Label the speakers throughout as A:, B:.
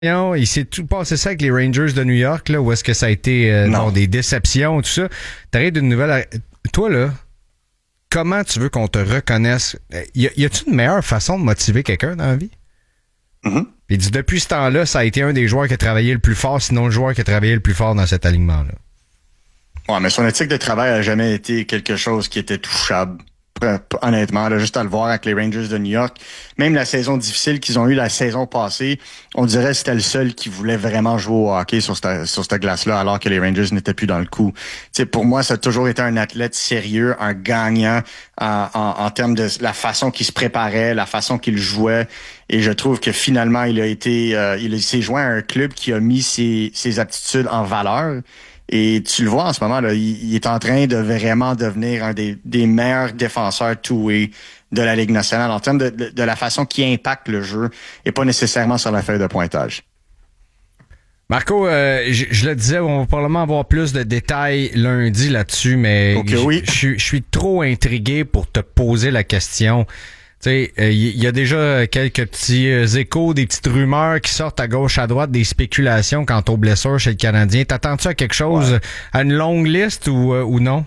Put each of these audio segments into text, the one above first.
A: Il s'est tout passé ça avec les Rangers de New York, là, où est-ce que ça a été des déceptions, tout ça. T'arrives d'une nouvelle... Toi, là, comment tu veux qu'on te reconnaisse? Y a-tu une meilleure façon de motiver quelqu'un dans la vie?
B: Mm-hmm.
A: Il dit, depuis ce temps-là, ça a été un des joueurs qui a travaillé le plus fort, sinon le joueur qui a travaillé le plus fort dans cet alignement-là.
B: Ouais, mais son éthique de travail a jamais été quelque chose qui était touchable. Honnêtement, là, juste à le voir avec les Rangers de New York, même la saison difficile qu'ils ont eue la saison passée, on dirait que c'était le seul qui voulait vraiment jouer au hockey sur cette glace-là, alors que les Rangers n'étaient plus dans le coup. T'sais, pour moi, ça a toujours été un athlète sérieux, un gagnant en termes de la façon qu'il se préparait, la façon qu'il jouait. Et je trouve que finalement, il s'est joint à un club qui a mis ses aptitudes en valeur. Et tu le vois en ce moment, là, il est en train de vraiment devenir un des meilleurs défenseurs two-way de la Ligue nationale en termes de la façon qu'il impacte le jeu et pas nécessairement sur la feuille de pointage.
A: Marco, je le disais, on va probablement avoir plus de détails lundi là-dessus, mais
B: oui.
A: Je suis trop intrigué pour te poser la question. Tu sais, il y a déjà quelques petits échos, des petites rumeurs qui sortent à gauche, à droite, des spéculations quant aux blessures chez le Canadien. T'attends-tu à quelque chose, à une longue liste ou non?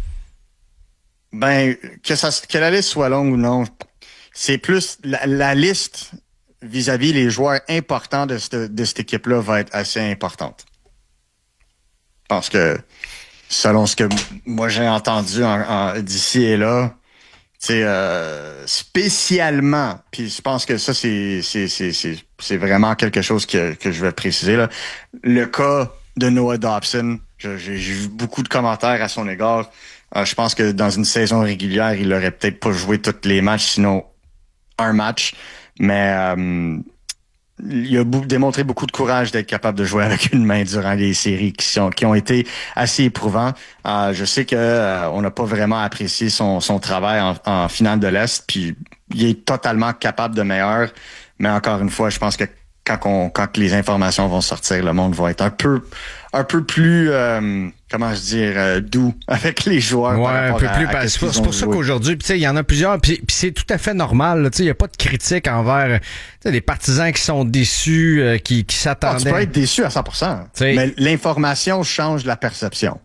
B: Ben, que la liste soit longue ou non, c'est plus la liste vis-à-vis les joueurs importants de cette équipe-là va être assez importante. Parce que, selon ce que moi j'ai entendu d'ici et là, c'est spécialement, puis je pense que ça c'est vraiment quelque chose que je vais préciser là. Le cas de Noah Dobson, j'ai vu beaucoup de commentaires à son égard. Je pense que dans une saison régulière, il aurait peut-être pas joué tous les matchs, sinon un match. Mais il a démontré beaucoup de courage d'être capable de jouer avec une main durant les séries qui ont été assez éprouvants. Je sais que on n'a pas vraiment apprécié son travail en finale de l'Est, puis il est totalement capable de meilleur. Mais encore une fois, je pense que quand les informations vont sortir, le monde va être un peu plus doux avec les joueurs.
A: Ouais, un peu plus. C'est pour ça qu'aujourd'hui, tu sais, il y en a plusieurs, puis c'est tout à fait normal. Tu sais, il y a pas de critique envers des partisans qui sont déçus, qui s'attendaient.
B: Tu peux être déçu à 100%. T'sais, mais l'information change la perception.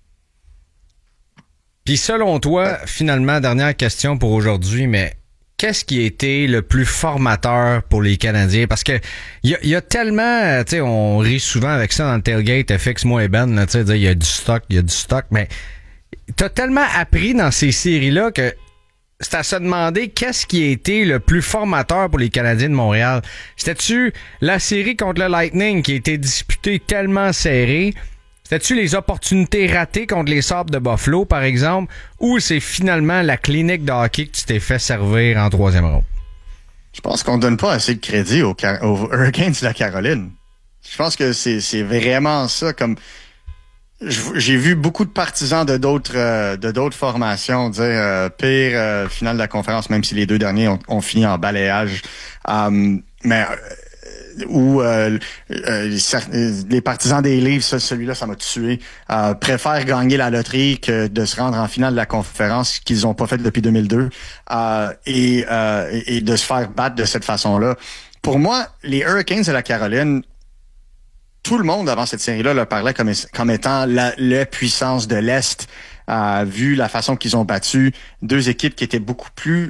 A: Puis selon toi, finalement, dernière question pour aujourd'hui, mais qu'est-ce qui a été le plus formateur pour les Canadiens? Parce que il y a tellement, tu sais, on rit souvent avec ça dans le tailgate, FX, moi et Ben, tu sais, il y a du stock, mais t'as tellement appris dans ces séries-là que c'est à se demander qu'est-ce qui a été le plus formateur pour les Canadiens de Montréal. C'était-tu la série contre le Lightning qui a été disputée tellement serrée? C'était-tu les opportunités ratées contre les Sabres de Buffalo, par exemple, ou c'est finalement la clinique de hockey que tu t'es fait servir en troisième ronde?
B: Je pense qu'on donne pas assez de crédit aux Hurricanes de la Caroline. Je pense que c'est vraiment ça. Comme j'ai vu beaucoup de partisans de d'autres formations dire pire finale de la conférence, même si les deux derniers ont fini en balayage. Les partisans des Leafs, celui-là, ça m'a tué, préfèrent gagner la loterie que de se rendre en finale de la conférence qu'ils ont pas fait depuis 2002 et de se faire battre de cette façon-là. Pour moi, les Hurricanes de la Caroline, tout le monde avant cette série-là leur parlait comme étant la puissance de l'Est. Vu la façon qu'ils ont battu deux équipes qui étaient beaucoup plus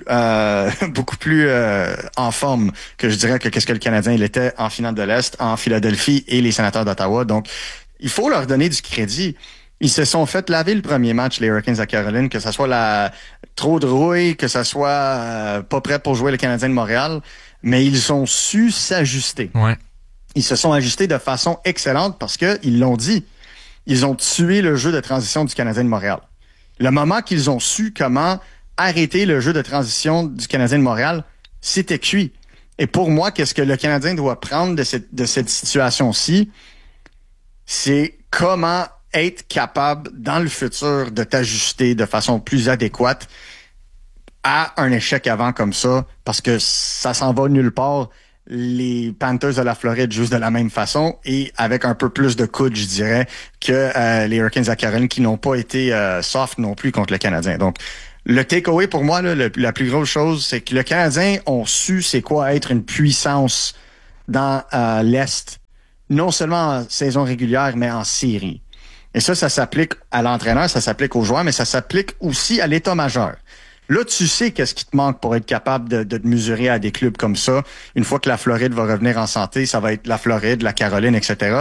B: en forme que je dirais que qu'est-ce que le Canadien il était en finale de l'Est, en Philadelphie et les Sénateurs d'Ottawa. Donc, il faut leur donner du crédit. Ils se sont fait laver le premier match, les Hurricanes à Caroline, que ça soit trop de rouille, que ça soit pas prêt pour jouer le Canadien de Montréal, mais ils ont su s'ajuster.
A: Ouais.
B: Ils se sont ajustés de façon excellente parce que ils l'ont dit. Ils ont tué le jeu de transition du Canadien de Montréal. Le moment qu'ils ont su comment arrêter le jeu de transition du Canadien de Montréal, c'était cuit. Et pour moi, qu'est-ce que le Canadien doit prendre de cette situation-ci? C'est comment être capable, dans le futur, de t'ajuster de façon plus adéquate à un échec avant comme ça, parce que ça s'en va nulle part. Les Panthers de la Floride jouent de la même façon et avec un peu plus de coude, je dirais, que les Hurricanes à Caroline qui n'ont pas été soft non plus contre le Canadien. Donc, le takeaway pour moi, là, la plus grosse chose, c'est que le Canadien ont su c'est quoi être une puissance dans l'Est, non seulement en saison régulière, mais en série. Et ça s'applique à l'entraîneur, ça s'applique aux joueurs, mais ça s'applique aussi à l'état-major. Là, tu sais qu'est-ce qui te manque pour être capable de te mesurer à des clubs comme ça. Une fois que la Floride va revenir en santé, ça va être la Floride, la Caroline, etc.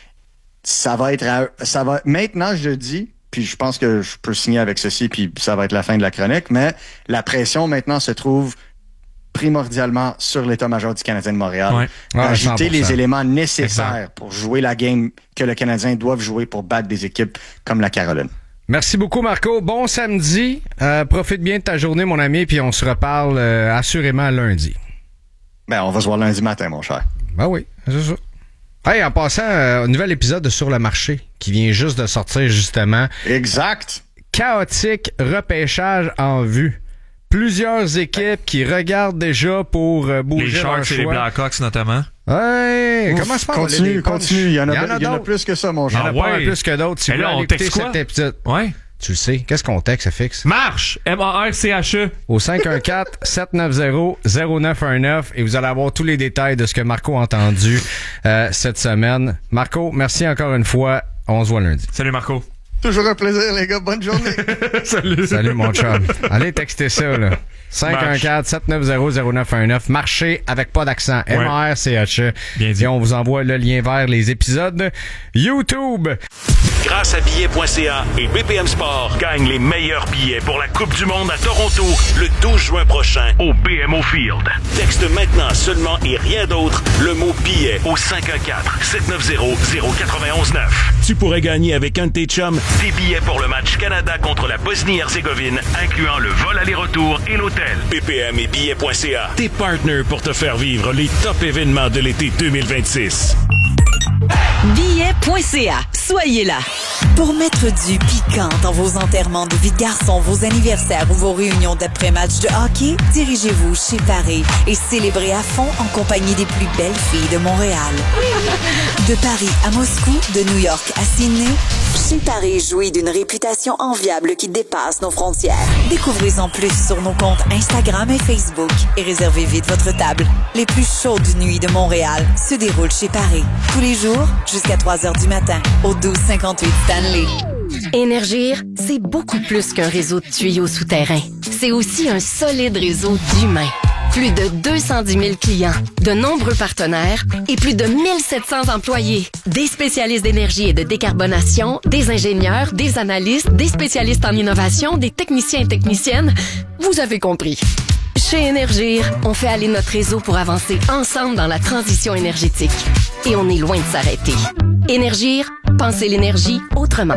B: Maintenant, je dis, puis je pense que je peux signer avec ceci, puis ça va être la fin de la chronique, mais la pression maintenant se trouve primordialement sur l'état-major du Canadien de Montréal. D'ajouter les éléments nécessaires pour jouer la game que le Canadien doit jouer pour battre des équipes comme la Caroline.
A: Merci beaucoup, Marco. Bon samedi. Profite bien de ta journée, mon ami, puis on se reparle assurément lundi.
B: Ben, on va se voir lundi matin, mon cher.
A: Ben oui, c'est ça. Hey, en passant, un nouvel épisode de Sur le marché qui vient juste de sortir, justement.
B: Exact.
A: Chaotique repêchage en vue. Plusieurs équipes qui regardent déjà pour bouger
C: les Sharks et les Blackhawks, notamment.
A: Ouais, comment se passe?
B: Continue. Il y en a plus que ça, mon cher.
A: Il y en a pas plus que d'autres. Si vous voulez écouter cet épisode.
C: Ouais.
A: Tu le sais. Qu'est-ce qu'on texte, fixe?
C: Marche! M-A-R-C-H-E.
A: Au 514-790-0919. Et vous allez avoir tous les détails de ce que Marco a entendu cette semaine. Marco, merci encore une fois. On se voit lundi.
C: Salut, Marco.
B: Toujours un plaisir, les gars. Bonne journée.
A: Salut, mon chum. Allez texter ça, là. 514-790-0919. Marché avec pas d'accent.
C: Ouais.
A: M-A-R-C-H-E.
C: Bien dit.
A: Et on vous envoie le lien vers les épisodes YouTube.
D: Grâce à billets.ca et BPM Sport, gagne les meilleurs billets pour la Coupe du Monde à Toronto le 12 juin prochain au BMO Field. Texte maintenant seulement et rien d'autre le mot billet au 514-790-0919. Tu pourrais gagner avec un de tes chums des billets pour le match Canada contre la Bosnie-Herzégovine, incluant le vol aller-retour et l'hôtel. BPM et billets.ca, tes partners pour te faire vivre les top événements de l'été 2026.
E: Billets.ca. Soyez là. Pour mettre du piquant dans vos enterrements de vie de garçon, vos anniversaires ou vos réunions d'après-match de hockey, dirigez-vous chez Paris et célébrez à fond en compagnie des plus belles filles de Montréal. De Paris à Moscou, de New York à Sydney, chez Paris jouit d'une réputation enviable qui dépasse nos frontières. Découvrez-en plus sur nos comptes Instagram et Facebook et réservez vite votre table. Les plus chaudes nuits de Montréal se déroulent chez Paris. Tous les jours, jusqu'à 3h du matin, au 1258 Stanley.
F: Énergir, c'est beaucoup plus qu'un réseau de tuyaux souterrains. C'est aussi un solide réseau d'humains. Plus de 210 000 clients, de nombreux partenaires et plus de 1700 employés. Des spécialistes d'énergie et de décarbonation, des ingénieurs, des analystes, des spécialistes en innovation, des techniciens et techniciennes. Vous avez compris. Chez Énergir, on fait aller notre réseau pour avancer ensemble dans la transition énergétique. Et on est loin de s'arrêter. Énergir, pensez l'énergie autrement.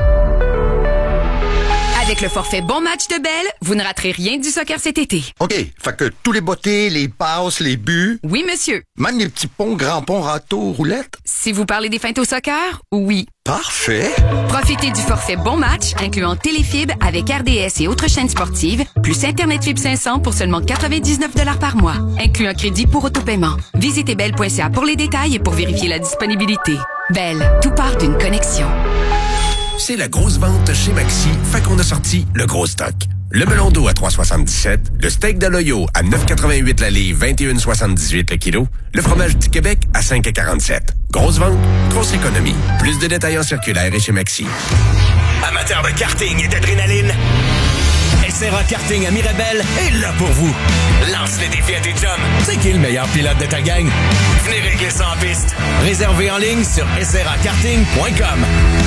G: Avec le forfait Bon Match de Bell, vous ne raterez rien du soccer cet été.
H: OK, fait que tous les bottés, les passes, les buts...
G: Oui, monsieur.
H: Même les petits ponts, grands ponts, râteaux, roulettes?
G: Si vous parlez des feintes au soccer, oui.
H: Parfait.
G: Profitez du forfait Bon Match, incluant Téléfibre avec RDS et autres chaînes sportives, plus Internet Fibre 500 pour seulement 99 $ par mois, inclut un crédit pour autopaiement. Visitez bell.ca pour les détails et pour vérifier la disponibilité. Bell, tout part d'une connexion.
I: C'est la grosse vente chez Maxi, fait qu'on a sorti le gros stock. Le melon d'eau à 3,77, le steak de l'Oyo à 9,88 la livre, 21,78 le kilo, le fromage du Québec à 5,47. Grosse vente, grosse économie. Plus de détails en circulaire et chez Maxi.
D: Amateurs de karting et d'adrénaline, SRA Karting à Mirabel est là pour vous. Lance les défis à tes chums. C'est qui le meilleur pilote de ta gang? Venez régler ça en piste. Réservez en ligne sur srakarting.com.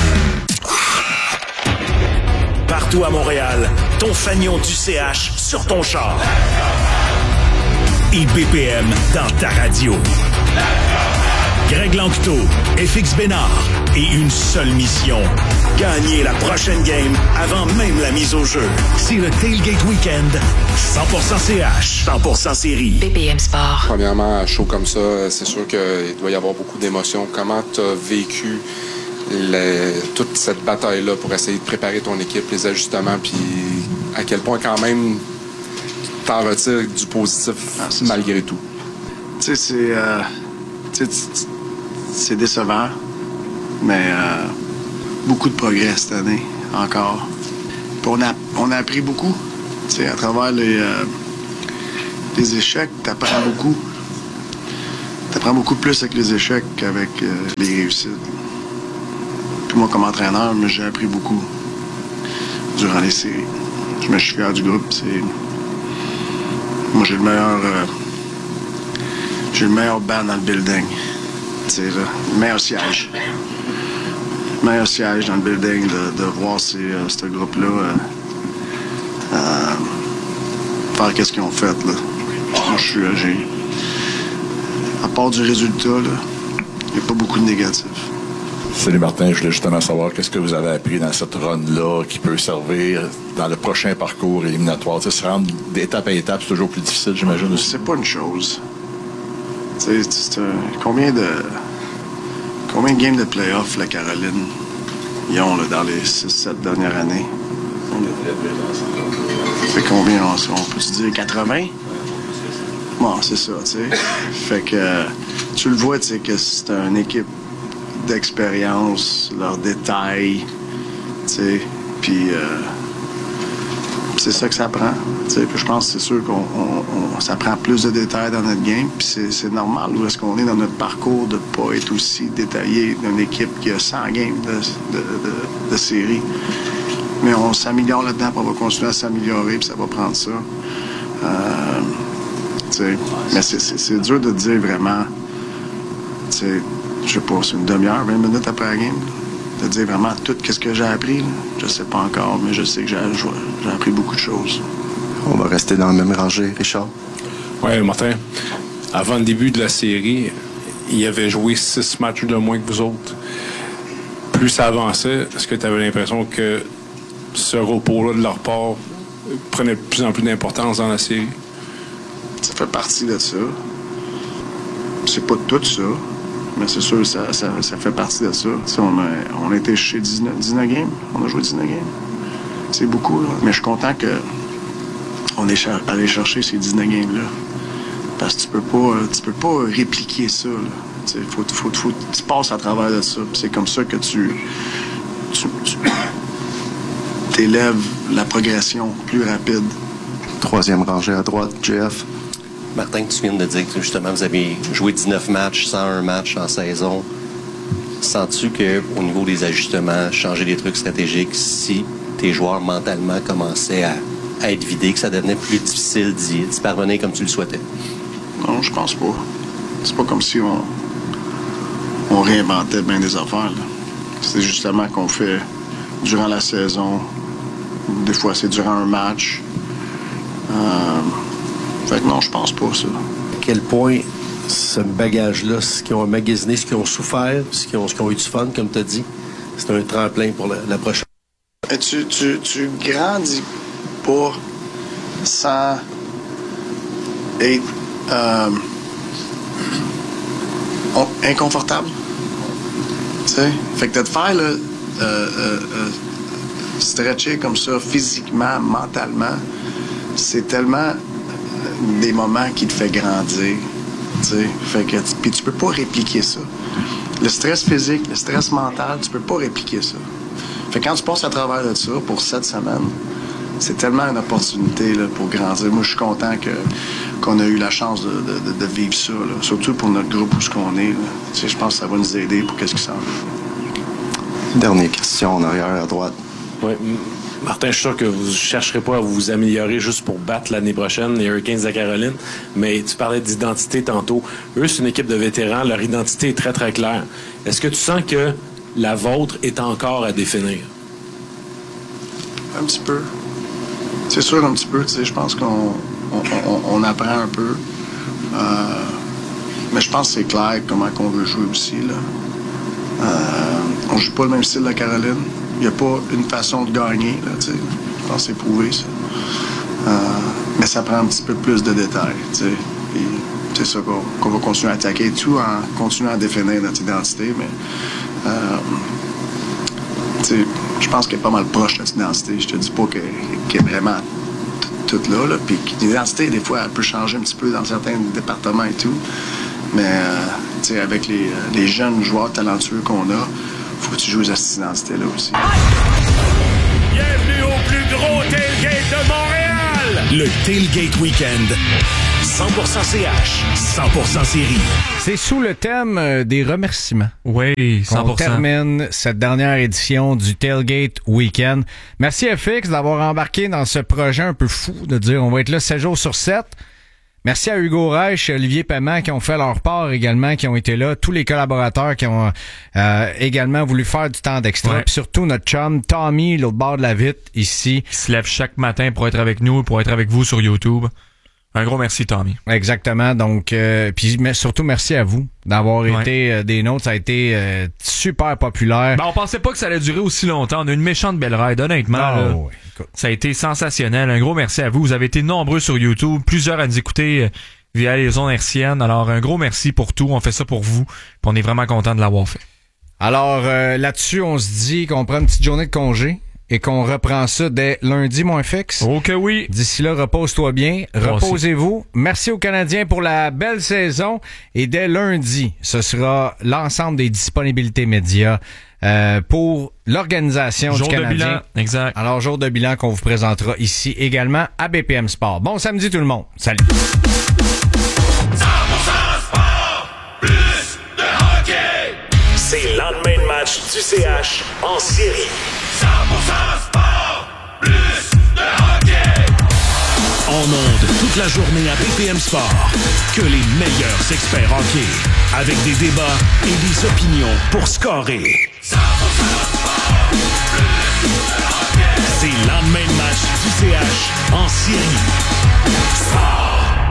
D: Partout à Montréal, ton fanion du CH sur ton char. Et BPM dans ta radio. Greg Lanctot, FX Bénard et une seule mission. Gagner la prochaine game avant même la mise au jeu. C'est le Tailgate Weekend. 100% CH, 100% série.
F: BPM Sport.
J: Premièrement, à chaud comme ça, c'est sûr qu'il doit y avoir beaucoup d'émotions. Comment tu as vécu toute cette bataille-là pour essayer de préparer ton équipe, les ajustements, puis à quel point quand même t'en retires du positif malgré tout?
K: Tu sais, c'est décevant, mais beaucoup de progrès cette année, encore. Puis on a appris beaucoup. Tu sais, à travers les échecs, t'apprends beaucoup. J'apprends beaucoup plus avec les échecs qu'avec les réussites. Puis moi, comme entraîneur, j'ai appris beaucoup durant les séries. Je suis fier du groupe. Moi, j'ai le meilleur band dans le building. Le meilleur siège. Le meilleur siège dans le building de voir ce groupe-là faire qu'est-ce qu'ils ont fait. Là. Moi, à part du résultat, il n'y a pas beaucoup de négatifs.
L: Salut Martin, je voulais justement savoir qu'est-ce que vous avez appris dans cette run-là qui peut servir dans le prochain parcours éliminatoire. Se rendre d'étape à étape, c'est toujours plus difficile, j'imagine aussi.
K: C'est pas une chose. Combien de games de playoff la Caroline ils ont là, dans les 6-7 dernières années? Ça fait combien? On peut-tu dire 80? Bon, c'est ça, tu sais. Fait que tu le vois, tu sais, que c'est une équipe d'expérience, leurs détails, tu sais. Puis c'est ça que ça prend. Tu sais, puis je pense que c'est sûr ça prend plus de détails dans notre game. Puis c'est normal où est-ce qu'on est dans notre parcours de ne pas être aussi détaillé d'une équipe qui a 100 games de série. Mais on s'améliore là-dedans, puis on va continuer à s'améliorer, puis ça va prendre ça. Mais c'est dur de dire vraiment, je sais pas, c'est une demi-heure, 20 minutes après la game, de dire vraiment tout ce que j'ai appris. Là. Je sais pas encore, mais je sais que j'ai appris beaucoup de choses.
M: On va rester dans la même rangée, Richard.
N: Oui, Martin, avant le début de la série, il avait joué 6 matchs de moins que vous autres. Plus ça avançait, est-ce que tu avais l'impression que ce repos-là de leur part prenait de plus en plus d'importance dans la série?
K: Ça fait partie de ça. C'est pas tout ça, mais c'est sûr que ça fait partie de ça. On a été chez 19 games. On a joué 19 games. C'est beaucoup, là. Mais je suis content qu'on est allé chercher ces 19 games-là. Parce que tu peux pas répliquer ça. Faut tu passes à travers de ça. C'est comme ça que tu élèves la progression plus rapide.
M: Troisième rangée à droite, JF.
O: Martin, tu viens de dire que justement vous avez joué 19 matchs, 101 matchs en saison. Sens-tu qu'au niveau des ajustements, changer des trucs stratégiques, si tes joueurs mentalement commençaient à être vidés, que ça devenait plus difficile d'y parvenir comme tu le souhaitais?
K: Non, je pense pas. C'est pas comme si on réinventait bien des affaires. Là. C'est justement qu'on fait durant la saison. Des fois, c'est durant un match. Fait que non, je pense pas ça.
P: À quel point ce bagage-là, ce qu'ils ont magasiné, ce qu'ils ont souffert, ce qu'ils ont eu du fun, comme tu as dit, c'est un tremplin pour la prochaine.
K: Tu grandis pas sans être inconfortable. Tu sais? Fait que de te faire là, stretcher comme ça, physiquement, mentalement, c'est tellement des moments qui te fait grandir. T'sais. Fait que puis tu peux pas répliquer ça. Le stress physique, le stress mental, tu peux pas répliquer ça. Fait que quand tu passes à travers de ça pour 7 semaines, c'est tellement une opportunité là, pour grandir. Moi, je suis content qu'on a eu la chance de vivre ça, là. Surtout pour notre groupe où ce qu'on est. Je pense que ça va nous aider pour qu'est-ce qui s'en vient.
M: Dernière question en arrière à droite.
N: Oui. Martin, je suis sûr que vous ne chercherez pas à vous améliorer juste pour battre l'année prochaine les Hurricanes de Caroline, mais tu parlais d'identité tantôt. Eux, c'est une équipe de vétérans. Leur identité est très, très claire. Est-ce que tu sens que la vôtre est encore à définir?
K: Un petit peu. C'est sûr, un petit peu. Je pense qu'on apprend un peu. Mais je pense que c'est clair comment on veut jouer aussi. Là. On joue pas le même style de la Caroline. Il n'y a pas une façon de gagner. Là, je pense que c'est prouvé, ça. Mais ça prend un petit peu plus de détails. Puis, c'est ça qu'on va continuer à attaquer tout en continuant à définir notre identité. Mais je pense qu'elle est pas mal proche de notre identité. Je te dis pas qu'elle est vraiment toute là. Puis l'identité, des fois, elle peut changer un petit peu dans certains départements et tout. Mais avec les jeunes joueurs talentueux qu'on a, faut que tu joues à cette identité-là aussi.
D: Bienvenue au plus gros tailgate de Montréal! Le Tailgate Weekend. 100% CH, 100% série,
A: C'est sous le thème des remerciements.
C: Oui, 100%.
A: On termine cette dernière édition du Tailgate Weekend. Merci FX d'avoir embarqué dans ce projet un peu fou de dire on va être là 7 jours sur 7. Merci à Hugo Reich et Olivier Paiement qui ont fait leur part également, qui ont été là. Tous les collaborateurs qui ont également voulu faire du temps d'extra.
C: Ouais.
A: Puis surtout notre chum Tommy, l'autre bord de la vitre, ici.
C: Qui se lève chaque matin pour être avec nous, pour être avec vous sur YouTube. Un gros merci, Tommy.
A: Exactement. Donc, puis mais surtout merci à vous d'avoir été des nôtres. Ça a été super populaire.
C: Ben, on pensait pas que ça allait durer aussi longtemps. On a une méchante belle ride, honnêtement.
A: Oh, oui.
C: Ça a été sensationnel. Un gros merci à vous. Vous avez été nombreux sur YouTube, plusieurs à nous écouter via les ondes hertziennes. Alors, un gros merci pour tout. On fait ça pour vous. Puis on est vraiment content de l'avoir fait.
A: Alors, là-dessus, on se dit qu'on prend une petite journée de congé. Et qu'on reprend ça dès lundi, mon FX.
C: Oh que oui.
A: D'ici là, repose-toi bien. Reposez-vous. Merci aux Canadiens pour la belle saison. Et dès lundi, ce sera l'ensemble des disponibilités médias pour l'organisation du Canadien.
C: Jour de bilan, exact.
A: Alors, jour de bilan qu'on vous présentera ici également à BPM Sport. Bon samedi tout le monde. Salut.
D: 100% sport, plus de hockey. C'est le lendemain de match du CH en série. 100% sport, plus de hockey. En ondes toute la journée à BPM Sport. Que les meilleurs experts hockey. Avec des débats et des opinions pour scorer. 100% sport, plus de hockey. C'est le lendemain de match du CH en série. Sport.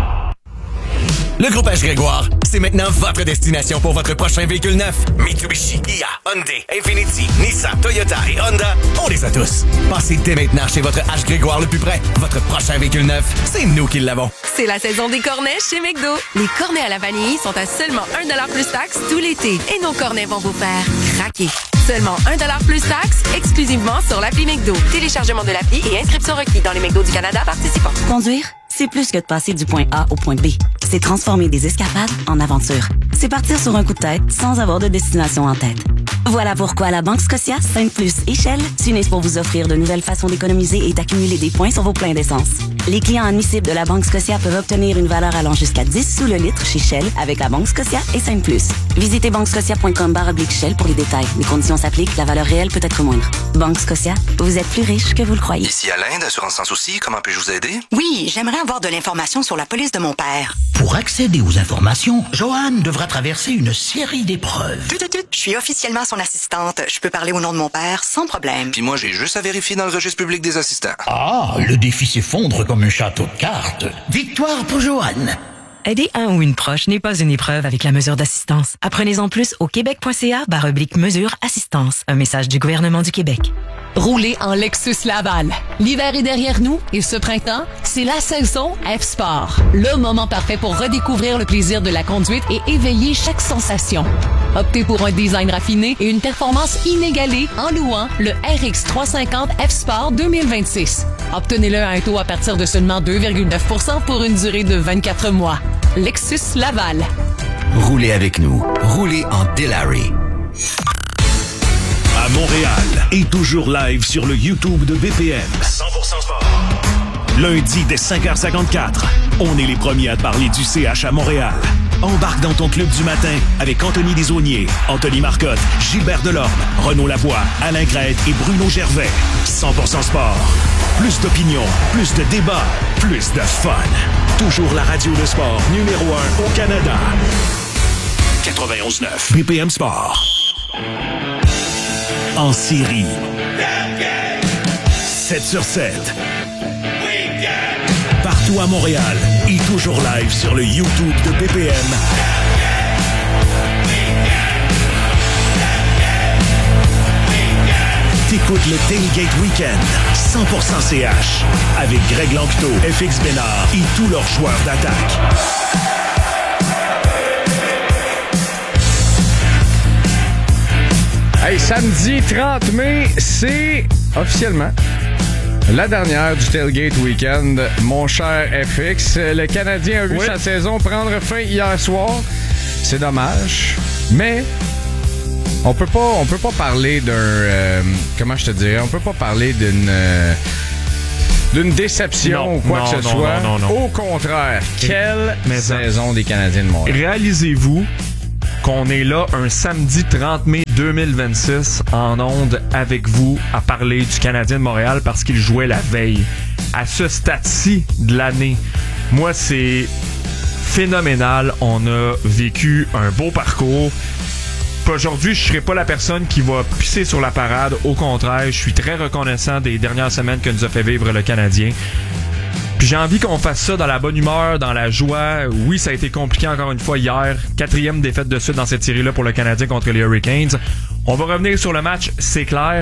Q: Le Groupe H Grégoire, c'est maintenant votre destination pour votre prochain véhicule neuf. Mitsubishi, Kia, Hyundai, Infiniti, Nissan, Toyota et Honda, on les a tous. Passez dès maintenant chez votre H Grégoire le plus près. Votre prochain véhicule neuf, c'est nous qui l'avons.
R: C'est la saison des cornets chez McDo. Les cornets à la vanille sont à seulement 1$ plus taxe tout l'été. Et nos cornets vont vous faire craquer. Seulement 1$ plus taxe, exclusivement sur l'appli McDo. Téléchargement de l'appli et inscription requis dans les McDo du Canada participants.
S: Conduire, c'est plus que de passer du point A au point B. C'est transformer des escapades en aventures. C'est partir sur un coup de tête sans avoir de destination en tête. Voilà pourquoi la Banque Scotia, Sainte-Plus et Shell s'unissent pour vous offrir de nouvelles façons d'économiser et d'accumuler des points sur vos pleins d'essence. Les clients admissibles de la Banque Scotia peuvent obtenir une valeur allant jusqu'à 10 sous le litre chez Shell avec la Banque Scotia et Sainte-Plus. Visitez banquescotia.com/Shell pour les détails. Les conditions s'appliquent, la valeur réelle peut être moindre. Banque Scotia, vous êtes plus riche que vous le croyez.
T: Ici Alain d'Assurance Sans Souci, comment puis-je vous aider?
U: Oui, j'aimerais avoir de l'information sur la police de mon père.
V: Pour accéder aux informations, Joanne devra traverser une série d'épreuves.
U: Je suis officiellement son assistante. Je peux parler au nom de mon père sans problème.
T: Puis moi, j'ai juste à vérifier dans le registre public des assistants.
V: Ah, le défi s'effondre comme un château de cartes. Victoire pour Joanne.
W: Aider un ou une proche n'est pas une épreuve avec la mesure d'assistance. Apprenez-en plus au québec.ca/mesure assistance. Un message du gouvernement du Québec.
X: Roulez en Lexus Laval. L'hiver est derrière nous et ce printemps, c'est la saison F-Sport. Le moment parfait pour redécouvrir le plaisir de la conduite et éveiller chaque sensation. Optez pour un design raffiné et une performance inégalée en louant le RX 350 F-Sport 2026. Obtenez-le à un taux à partir de seulement 2,9% pour une durée de 24 mois. Lexus Laval.
Q: Roulez avec nous. Roulez en Delary.
D: À Montréal et toujours live sur le YouTube de BPM. 100% sport. Lundi dès 5h54, on est les premiers à parler du CH à Montréal. Embarque dans ton club du matin avec Anthony Desaulniers, Anthony Marcotte, Gilbert Delorme, Renaud Lavoie, Alain Grette et Bruno Gervais. 100% sport. Plus d'opinion, plus de débats, plus de fun. Toujours la radio de sport numéro 1 au Canada. 91.9 BPM Sport. En série. 7 sur 7. Partout à Montréal et toujours live sur le YouTube de BPM. T'écoutes le Tailgate Weekend 100% CH avec Greg Lanctot, FX Bénard et tous leurs joueurs d'attaque.
A: Hey, samedi 30 mai, c'est officiellement la dernière du Tailgate Weekend, mon cher FX. Le Canadien a vu sa saison prendre fin hier soir. C'est dommage, mais on peut pas parler d'un... comment je te dirais? On peut pas parler d'une... d'une déception ou quoi que ce soit.
C: Non.
A: Au contraire, quelle saison des Canadiens de Montréal.
C: Réalisez-vous qu'on est là un samedi 30 mai 2026 en onde avec vous à parler du Canadien de Montréal parce qu'il jouait la veille. À ce stade-ci de l'année, moi, c'est phénoménal. On a vécu un beau parcours. Aujourd'hui, je serai pas la personne qui va pisser sur la parade. Au contraire, je suis très reconnaissant des dernières semaines que nous a fait vivre le Canadien. Puis j'ai envie qu'on fasse ça dans la bonne humeur, dans la joie. Oui, ça a été compliqué encore une fois hier. 4e défaite de suite dans cette série-là pour le Canadien contre les Hurricanes. On va revenir sur le match, c'est clair.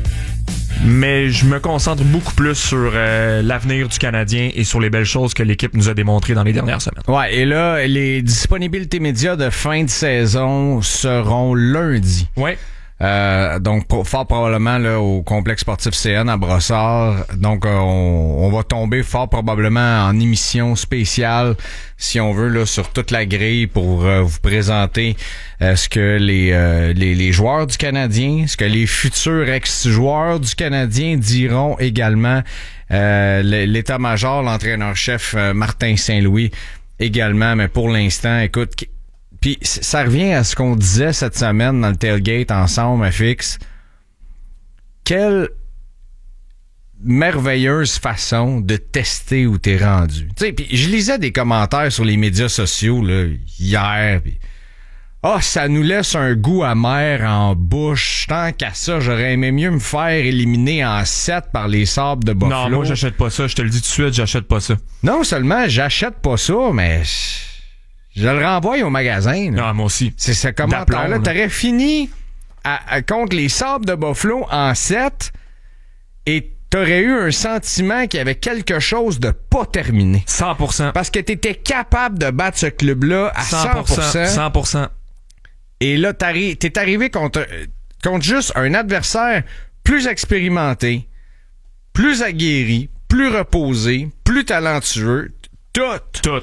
C: Mais je me concentre beaucoup plus sur l'avenir du Canadien et sur les belles choses que l'équipe nous a démontrées dans les dernières semaines.
A: Ouais, et là, les disponibilités médias de fin de saison seront lundi.
C: Ouais.
A: Donc, fort probablement là, au complexe sportif CN à Brossard. Donc, on va tomber fort probablement en émission spéciale, si on veut, là, sur toute la grille pour vous présenter ce que les joueurs du Canadien, ce que les futurs ex-joueurs du Canadien diront également. L'état-major, l'entraîneur-chef Martin Saint-Louis également. Mais pour l'instant, écoute... Puis ça revient à ce qu'on disait cette semaine dans le tailgate ensemble, FX. Quelle merveilleuse façon de tester où t'es rendu. Tu sais, puis je lisais des commentaires sur les médias sociaux là, hier. Pis, ça nous laisse un goût amer en bouche. Tant qu'à ça, j'aurais aimé mieux me faire éliminer en 7 par les Sabres de Buffalo.
C: Non, moi j'achète pas ça. Je te le dis tout de suite, j'achète pas ça.
A: Non seulement j'achète pas ça, mais... Je le renvoie au magasin. Là.
C: Non, moi aussi.
A: C'est ce commentaire-là. T'aurais fini contre les Sabres de Buffalo en 7 et t'aurais eu un sentiment qu'il y avait quelque chose de pas terminé.
C: 100%.
A: Parce que t'étais capable de battre ce club-là à 100%.
C: 100%.
A: Et là, t'es arrivé contre juste un adversaire plus expérimenté, plus aguerri, plus reposé, plus talentueux. Tout.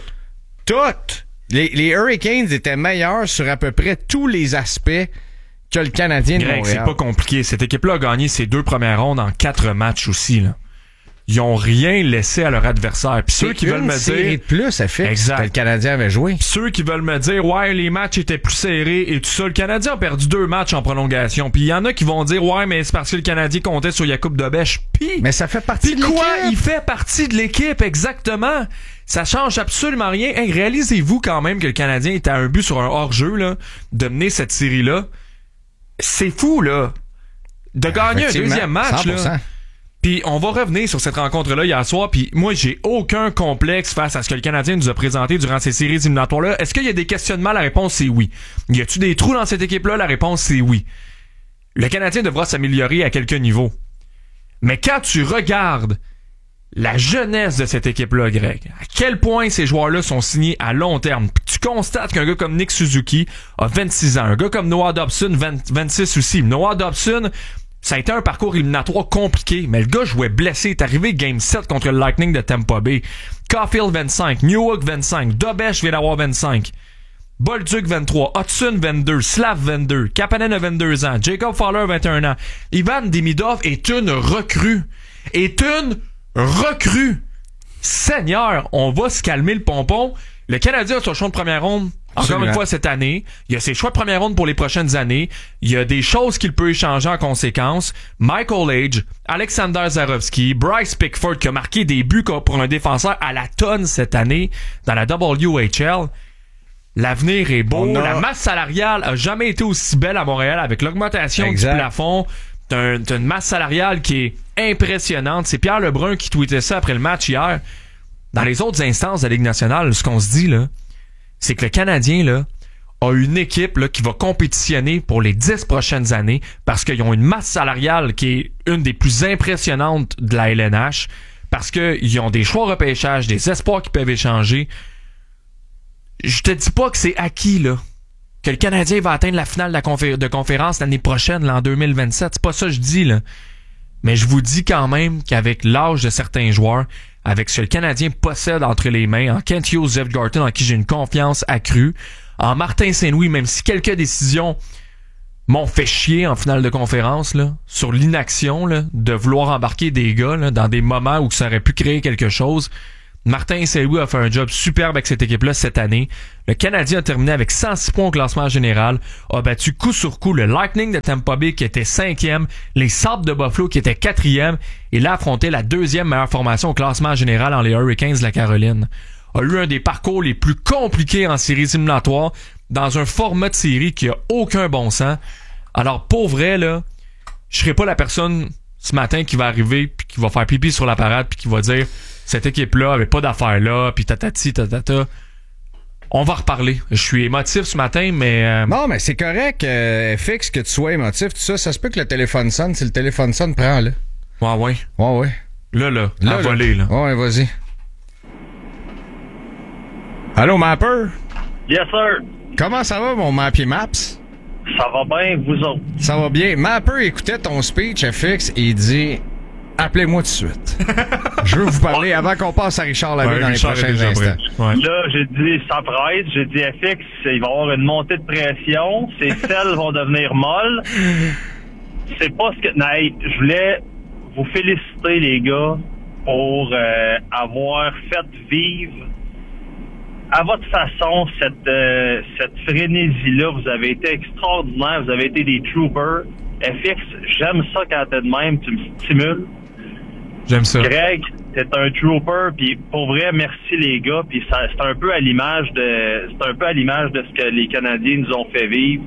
A: Les Hurricanes étaient meilleurs sur à peu près tous les aspects que le Canadien de Montréal.
C: C'est pas compliqué. Cette équipe-là a gagné ses 2 premières rondes en 4 matchs aussi. Là. Ils ont rien laissé à leur adversaire. Puis ceux qui veulent me dire...
A: de plus, ça fait que le Canadien avait joué.
C: Puis ceux qui veulent me dire, ouais, les matchs étaient plus serrés et tout ça. Le Canadien a perdu 2 matchs en prolongation. Puis il y en a qui vont dire, ouais, mais c'est parce que le Canadien comptait sur Jakub Dobeš.
A: Mais ça fait partie de l'équipe.
C: Il fait partie de l'équipe, exactement. Ça change absolument rien. Hey, réalisez-vous quand même que le Canadien était à un but sur un hors-jeu là, de mener cette série-là. C'est fou, là. De gagner un deuxième match, 100%. Là. Puis on va revenir sur cette rencontre-là hier soir. Puis moi, j'ai aucun complexe face à ce que le Canadien nous a présenté durant ces séries éliminatoires-là. Est-ce qu'il y a des questionnements? La réponse, c'est oui. Y a-tu des trous dans cette équipe-là? La réponse, c'est oui. Le Canadien devra s'améliorer à quelques niveaux. Mais quand tu regardes la jeunesse de cette équipe-là, Greg, à quel point ces joueurs-là sont signés à long terme. Puis tu constates qu'un gars comme Nick Suzuki a 26 ans, un gars comme Noah Dobson, 26 aussi. Noah Dobson, ça a été un parcours éliminatoire compliqué, mais le gars jouait blessé, est arrivé Game 7 contre le Lightning de Tampa Bay. Caulfield 25, Newhook 25, Dobeš vient d'avoir 25. Bolduc 23, Hudson 22, Slav 22, Kapanen a 22 ans, Jacob Fowler 21 ans. Ivan Demidov est une recrue. Seigneur, on va se calmer le pompon. Le Canadien a son choix de première ronde encore une fois cette année. Il y a ses choix de première ronde pour les prochaines années. Il y a des choses qu'il peut échanger en conséquence. Michael Age, Alexander Zarovski, Bryce Pickford qui a marqué des buts pour un défenseur à la tonne cette année dans la WHL. L'avenir est beau. La masse salariale a jamais été aussi belle à Montréal avec l'augmentation du plafond. T'as une masse salariale qui est impressionnante. C'est Pierre Lebrun qui tweetait ça après le match hier. Dans les autres instances de la Ligue nationale, ce qu'on se dit, là, c'est que le Canadien, là, a une équipe, là, qui va compétitionner pour les 10 prochaines années parce qu'ils ont une masse salariale qui est une des plus impressionnantes de la LNH, parce qu'ils ont des choix repêchage, des espoirs qui peuvent échanger. Je te dis pas que c'est acquis, là, que le Canadien va atteindre la finale de conférence l'année prochaine, là, en 2027. C'est pas ça que je dis, là. Mais je vous dis quand même qu'avec l'âge de certains joueurs, avec ce que le Canadien possède entre les mains, en Kent Hughes, Jeff Gorton, en qui j'ai une confiance accrue, en Martin Saint-Louis, même si quelques décisions m'ont fait chier en finale de conférence, là, sur l'inaction, là, de vouloir embarquer des gars, là, dans des moments où ça aurait pu créer quelque chose. Martin Saint-Louis a fait un job superbe avec cette équipe-là cette année. Le Canadien a terminé avec 106 points au classement général, a battu coup sur coup le Lightning de Tampa Bay qui était 5e, les Sabres de Buffalo qui étaient 4e, et là affronté la 2e meilleure formation au classement général en les Hurricanes de la Caroline. A eu un des parcours les plus compliqués en séries éliminatoires dans un format de série qui a aucun bon sens. Alors pour vrai, là, je serai pas la personne ce matin qui va arriver puis qui va faire pipi sur la parade puis qui va dire cette équipe-là avait pas d'affaires là puis tatati tatata. On va reparler. Je suis émotif ce matin, mais...
A: Non, mais c'est correct, FX, que tu sois émotif, tout ça. Ça se peut que le téléphone sonne. Si le téléphone sonne, prends-le.
C: Ouais. Là, volé, là.
A: Ouais, vas-y. Allô, Mapper?
B: Yes, sir.
A: Comment ça va, mon Mappy Maps?
B: Ça va bien, vous autres?
A: Ça va bien. Mapper écoutait ton speech, FX, et il dit... Appelez-moi tout de suite. Je veux vous parler avant qu'on passe à Richard Labbé dans les prochains instants.
B: Ouais. Là, j'ai dit, ça presse. J'ai dit, FX, il va y avoir une montée de pression. Ces selles vont devenir molles. C'est pas ce que... Non, hey, je voulais vous féliciter, les gars, pour avoir fait vivre à votre façon cette frénésie-là. Vous avez été extraordinaire. Vous avez été des troopers. FX, j'aime ça quand t'es de même. Tu me stimules.
C: J'aime ça.
B: Greg, t'es un trooper, puis pour vrai, merci les gars, puis c'est un peu à l'image de ce que les Canadiens nous ont fait vivre.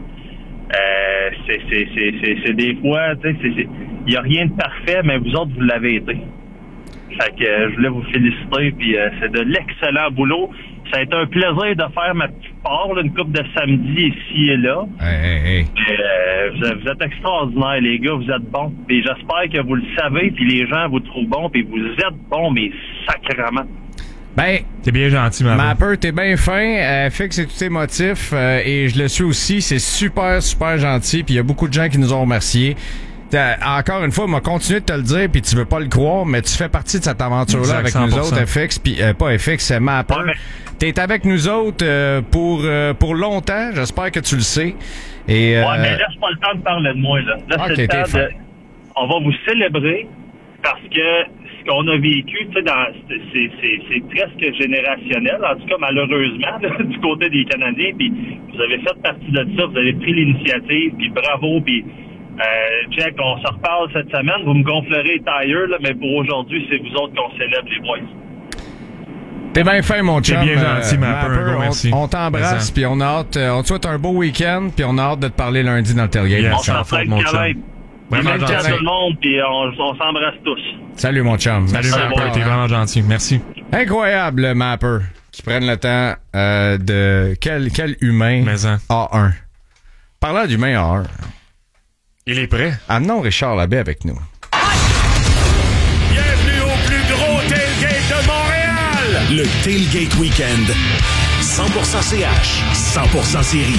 B: C'est des fois, tu sais, il y a rien de parfait, mais vous autres, vous l'avez été. Fait que je voulais vous féliciter, puis c'est de l'excellent boulot. Ça a été un plaisir de faire ma petite part, là, une couple de samedi ici et là.
A: Hey.
B: Vous êtes extraordinaires, les gars, vous êtes bons. Puis j'espère que vous le savez, puis les gens vous trouvent bons, puis vous êtes bons, mais sacrément.
A: Ben,
C: t'es bien gentil,
A: Mapper, t'es bien fin. Fix et tout émotif, et je le suis aussi. C'est super, super gentil, puis il y a beaucoup de gens qui nous ont remerciés. Encore une fois, m'a continué de te le dire, puis tu veux pas le croire, mais tu fais partie de cette aventure-là avec nous autres, FX, puis pas FX, c'est Mapper. Ouais, t'es avec nous autres pour longtemps, j'espère que tu le sais. Et,
B: ouais, mais laisse pas le temps de parler de moi, là. Là, c'est le temps on va vous célébrer, parce que ce qu'on a vécu, tu sais, c'est presque générationnel, en tout cas, malheureusement, là, du côté des Canadiens, puis vous avez fait partie de ça, vous avez pris l'initiative, puis bravo, puis Jack, on se reparle cette semaine. Vous me gonflerez tailleur, là, mais pour aujourd'hui, c'est vous autres qu'on célèbre, les boys.
A: T'es bien fin, mon chum.
C: T'es bien gentil, Mapper. Merci.
A: On t'embrasse, puis on a hâte. On te souhaite un beau week-end, puis on a hâte de te parler lundi dans le tailgate.
B: On s'embrasse, mon chum. Vraiment gentil à tout le monde, puis on s'embrasse tous.
A: Salut, mon chum.
C: Salut, Mapper. T'es vraiment gentil. Merci.
A: Incroyable, Mapper, qui prenne le temps de... Quel humain A1. Parlant d'humain A1...
C: Il est prêt.
A: Amenons Richard Labbé avec nous.
D: Bienvenue au plus gros tailgate de Montréal! Le Tailgate Weekend. 100% CH, 100% série.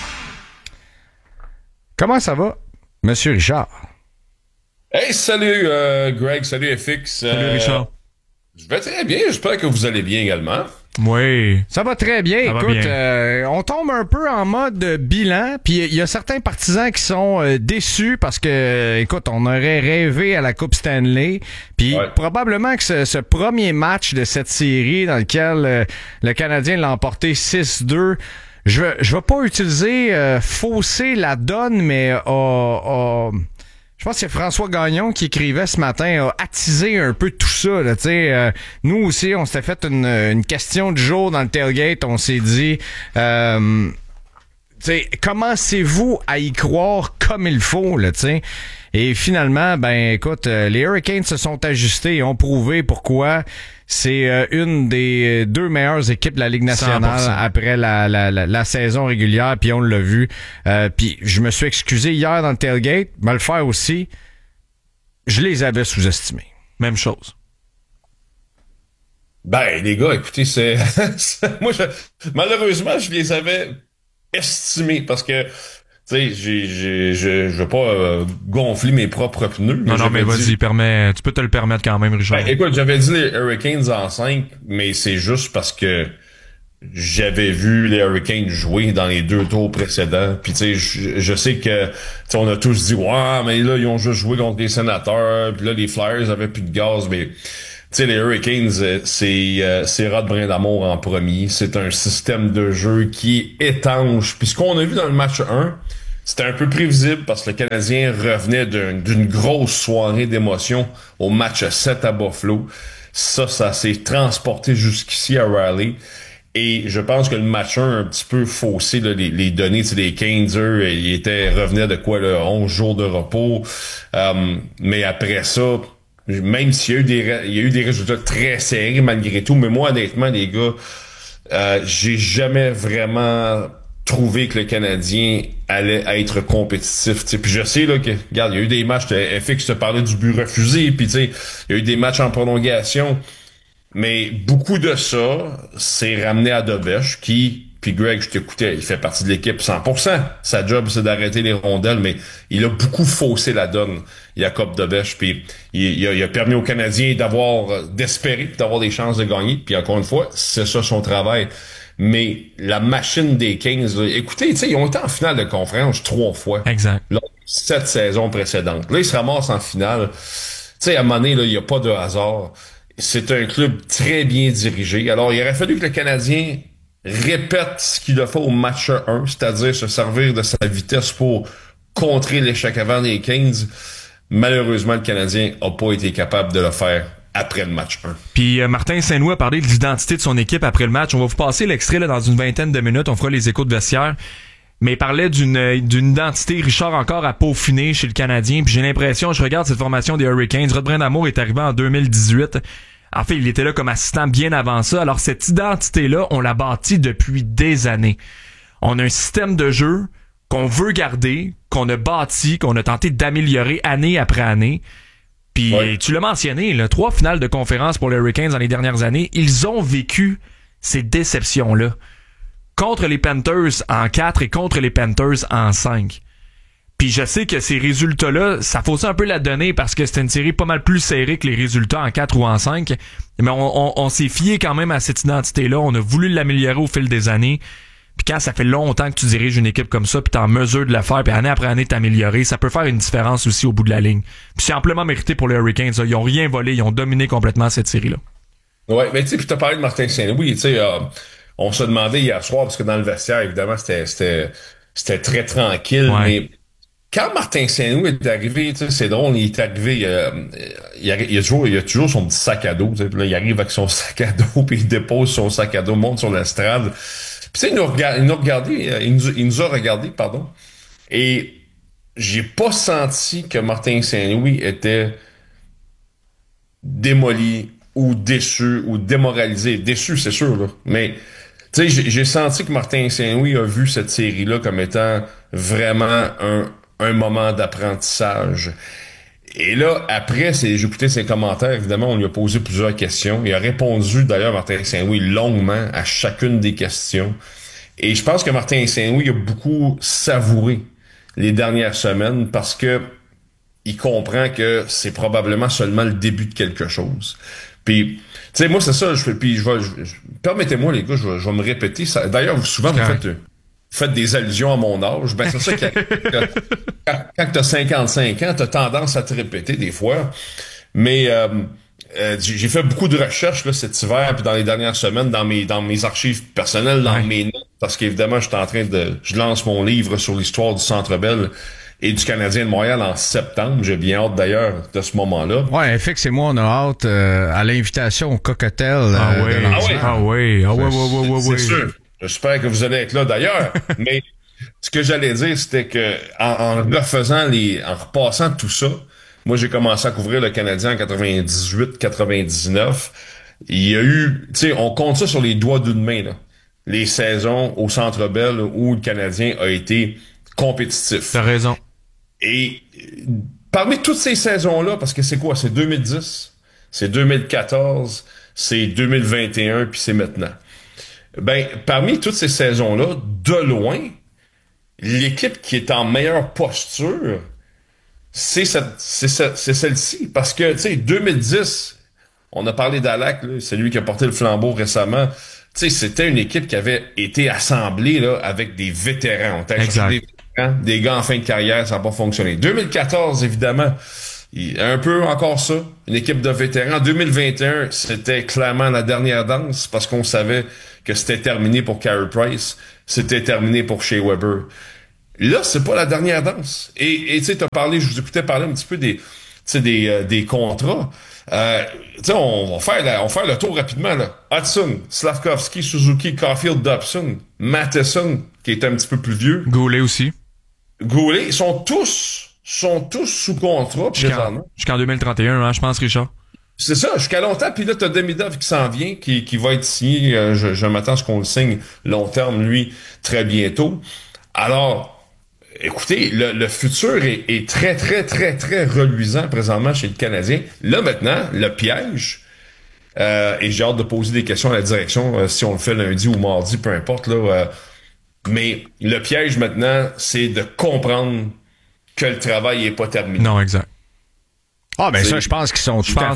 A: Comment ça va, Monsieur Richard?
E: Hey, salut Greg, salut FX.
C: Salut Richard.
E: Je vais très bien, j'espère que vous allez bien également.
C: Oui.
A: Ça va très bien.
C: Ça
A: Écoute, on tombe un peu en mode bilan, puis il y a certains partisans qui sont déçus parce que, écoute, on aurait rêvé à la Coupe Stanley, puis probablement que ce premier match de cette série dans lequel le Canadien l'a emporté 6-2, je vais pas utiliser fausser la donne, mais je pense que c'est François Gagnon qui écrivait ce matin, a attisé un peu tout ça. Là, nous aussi, on s'était fait une question du jour dans le tailgate. On s'est dit, commencez-vous à y croire comme il faut, là, t'sais? Et finalement, ben écoute, les Hurricanes se sont ajustés et ont prouvé pourquoi c'est une des deux meilleures équipes de la Ligue nationale 100%. Après la saison régulière, puis on l'a vu. Puis je me suis excusé hier dans le tailgate, me le faire aussi. Je les avais sous-estimés.
C: Même chose.
E: Ben, les gars, écoutez, malheureusement, je les avais estimés parce que tu sais, je veux pas gonfler mes propres pneus.
C: Non, mais vas-y, tu peux te le permettre quand même, Richard.
E: Ben, écoute, j'avais dit les Hurricanes en 5, mais c'est juste parce que j'avais vu les Hurricanes jouer dans les 2 tours précédents. Puis tu sais, je sais que on a tous dit ouais, mais là ils ont juste joué contre les Sénateurs. Puis là les Flyers avaient plus de gaz. Mais tu sais, les Hurricanes, c'est Rod Brindamour en premier. C'est un système de jeu qui est étanche. Puis ce qu'on a vu dans le match 1, c'était un peu prévisible parce que le Canadien revenait d'une grosse soirée d'émotion au match 7 à Buffalo. Ça s'est transporté jusqu'ici à Raleigh. Et je pense que le match 1 a un petit peu faussé là, les données des Canes. Ils revenaient de quoi, là, 11 jours de repos. Mais après ça, même s'il y a eu des résultats très serrés malgré tout, mais moi honnêtement les gars, j'ai jamais vraiment trouvé que le Canadien allait être compétitif. T'sais. Puis je sais là que, regarde, il y a eu des matchs, FX te parlait du but refusé, puis il y a eu des matchs en prolongation, mais beaucoup de ça c'est ramené à Dobèche puis Greg, je t'écoutais, il fait partie de l'équipe 100%. Sa job, c'est d'arrêter les rondelles, mais il a beaucoup faussé la donne, Jacob Dobèche, puis il a permis aux Canadiens d'espérer, puis d'avoir des chances de gagner, puis encore une fois, c'est ça son travail. Mais la machine des Kings, là, écoutez, ils ont été en finale de conférence 3 fois.
C: Exact.
E: Là, 7 saisons précédentes. Là, ils se ramassent en finale. À un moment donné, il n'y a pas de hasard. C'est un club très bien dirigé. Alors, il aurait fallu que le Canadien répète ce qu'il a fait au match 1, c'est-à-dire se servir de sa vitesse pour contrer l'échec avant des Kings. Malheureusement, le Canadien n'a pas été capable de le faire après le match 1.
C: Puis Martin Saint-Louis a parlé de l'identité de son équipe après le match. On va vous passer l'extrait là, dans une vingtaine de minutes. On fera les échos de vestiaire. Mais il parlait d'une identité, Richard, encore à peaufiner chez le Canadien. Puis j'ai l'impression, je regarde cette formation des Hurricanes, Rod Brindamour est arrivé en 2018. En fait, il était là comme assistant bien avant ça. Alors cette identité-là, on l'a bâtie depuis des années. On a un système de jeu qu'on veut garder, qu'on a bâti, qu'on a tenté d'améliorer année après année. Puis tu l'as mentionné, là, 3 finales de conférence pour les Hurricanes dans les dernières années. Ils ont vécu ces déceptions-là. Contre les Panthers en 4 et contre les Panthers en 5. Puis je sais que ces résultats-là, ça fausse un peu la donnée parce que c'était une série pas mal plus serrée que les résultats en 4 ou en 5. Mais on s'est fié quand même à cette identité-là. On a voulu l'améliorer au fil des années. Puis quand ça fait longtemps que tu diriges une équipe comme ça, puis t'es en mesure de la faire, puis année après année t'améliorer, ça peut faire une différence aussi au bout de la ligne. Puis c'est amplement mérité pour les Hurricanes. Là. Ils ont rien volé, ils ont dominé complètement cette série-là.
E: Ouais, mais tu sais, puis t'as parlé de Martin Saint-Louis, tu sais, on se demandait hier soir, parce que dans le vestiaire, évidemment, c'était très tranquille, mais quand Martin Saint-Louis est arrivé, tu sais, c'est drôle, il est arrivé, il a toujours son petit sac à dos, tu sais, là, il arrive avec son sac à dos, puis il dépose son sac à dos, monte sur l'estrade. Puis tu sais, il nous a regardé, pardon, et j'ai pas senti que Martin Saint-Louis était démoli ou déçu ou démoralisé. Déçu, c'est sûr, là, mais tu sais, j'ai senti que Martin Saint-Louis a vu cette série-là comme étant vraiment un moment d'apprentissage. Et là, après, j'écoutais ses commentaires, évidemment, on lui a posé plusieurs questions. Il a répondu, d'ailleurs, Martin Saint-Louis, longuement à chacune des questions. Et je pense que Martin Saint-Louis a beaucoup savouré les dernières semaines parce que il comprend que c'est probablement seulement le début de quelque chose. Puis, tu sais, moi, c'est ça, permettez-moi, les gars, je vais me répéter. D'ailleurs, souvent, vous faites des allusions à mon âge. Ben, c'est ça qui arrive. Quand t'as 55 ans, t'as tendance à te répéter des fois. Mais j'ai fait beaucoup de recherches là, cet hiver, puis dans les dernières semaines, dans mes archives personnelles, dans mes notes, parce qu'évidemment, je lance mon livre sur l'histoire du Centre Bell et du Canadien de Montréal en septembre. J'ai bien hâte d'ailleurs de ce moment-là.
A: Ouais, FX et moi, on a hâte à l'invitation au cocktail.
C: Oui.
E: C'est sûr. J'espère que vous allez être là d'ailleurs. Mais ce que j'allais dire, c'était que en repassant tout ça, moi j'ai commencé à couvrir le Canadien en 98-99. Il y a eu, tu sais, on compte ça sur les doigts d'une main, là. Les saisons au Centre Bell où le Canadien a été compétitif.
C: T'as raison.
E: Et parmi toutes ces saisons-là, parce que c'est quoi? C'est 2010, c'est 2014, c'est 2021, puis c'est maintenant. Ben, parmi toutes ces saisons-là, de loin, l'équipe qui est en meilleure posture, c'est celle-ci. Parce que, tu sais, 2010, on a parlé d'Alak, c'est lui qui a porté le flambeau récemment. sais, c'était une équipe qui avait été assemblée là avec des vétérans. On t'a cherché des vétérans, des gars en fin de carrière, ça n'a pas fonctionné. 2014, évidemment, un peu encore ça, une équipe de vétérans. 2021, c'était clairement la dernière danse parce qu'on savait que c'était terminé pour Carey Price, c'était terminé pour Shea Weber. Là, c'est pas la dernière danse. Et tu sais, je vous écoutais parler un petit peu des contrats. On va faire le tour rapidement, là. Hudson, Slavkovski, Suzuki, Caulfield, Dobson, Matheson, qui est un petit peu plus vieux.
C: Goulet aussi.
E: Goulet, ils sont tous sous contrat présentement.
C: Jusqu'en 2031, hein, je pense, Richard.
E: C'est ça, jusqu'à longtemps. Puis là, t'as Demidov qui s'en vient, qui va être signé. Je m'attends à ce qu'on le signe long terme, lui, très bientôt. Alors, écoutez, le futur est très, très, très, très reluisant présentement chez le Canadien. Là, maintenant, le piège, et j'ai hâte de poser des questions à la direction, si on le fait lundi ou mardi, peu importe, là. Mais le piège maintenant, c'est de comprendre que le travail n'est pas terminé.
C: Non, exact.
A: Ah, ben ça, je pense qu'ils sont tout à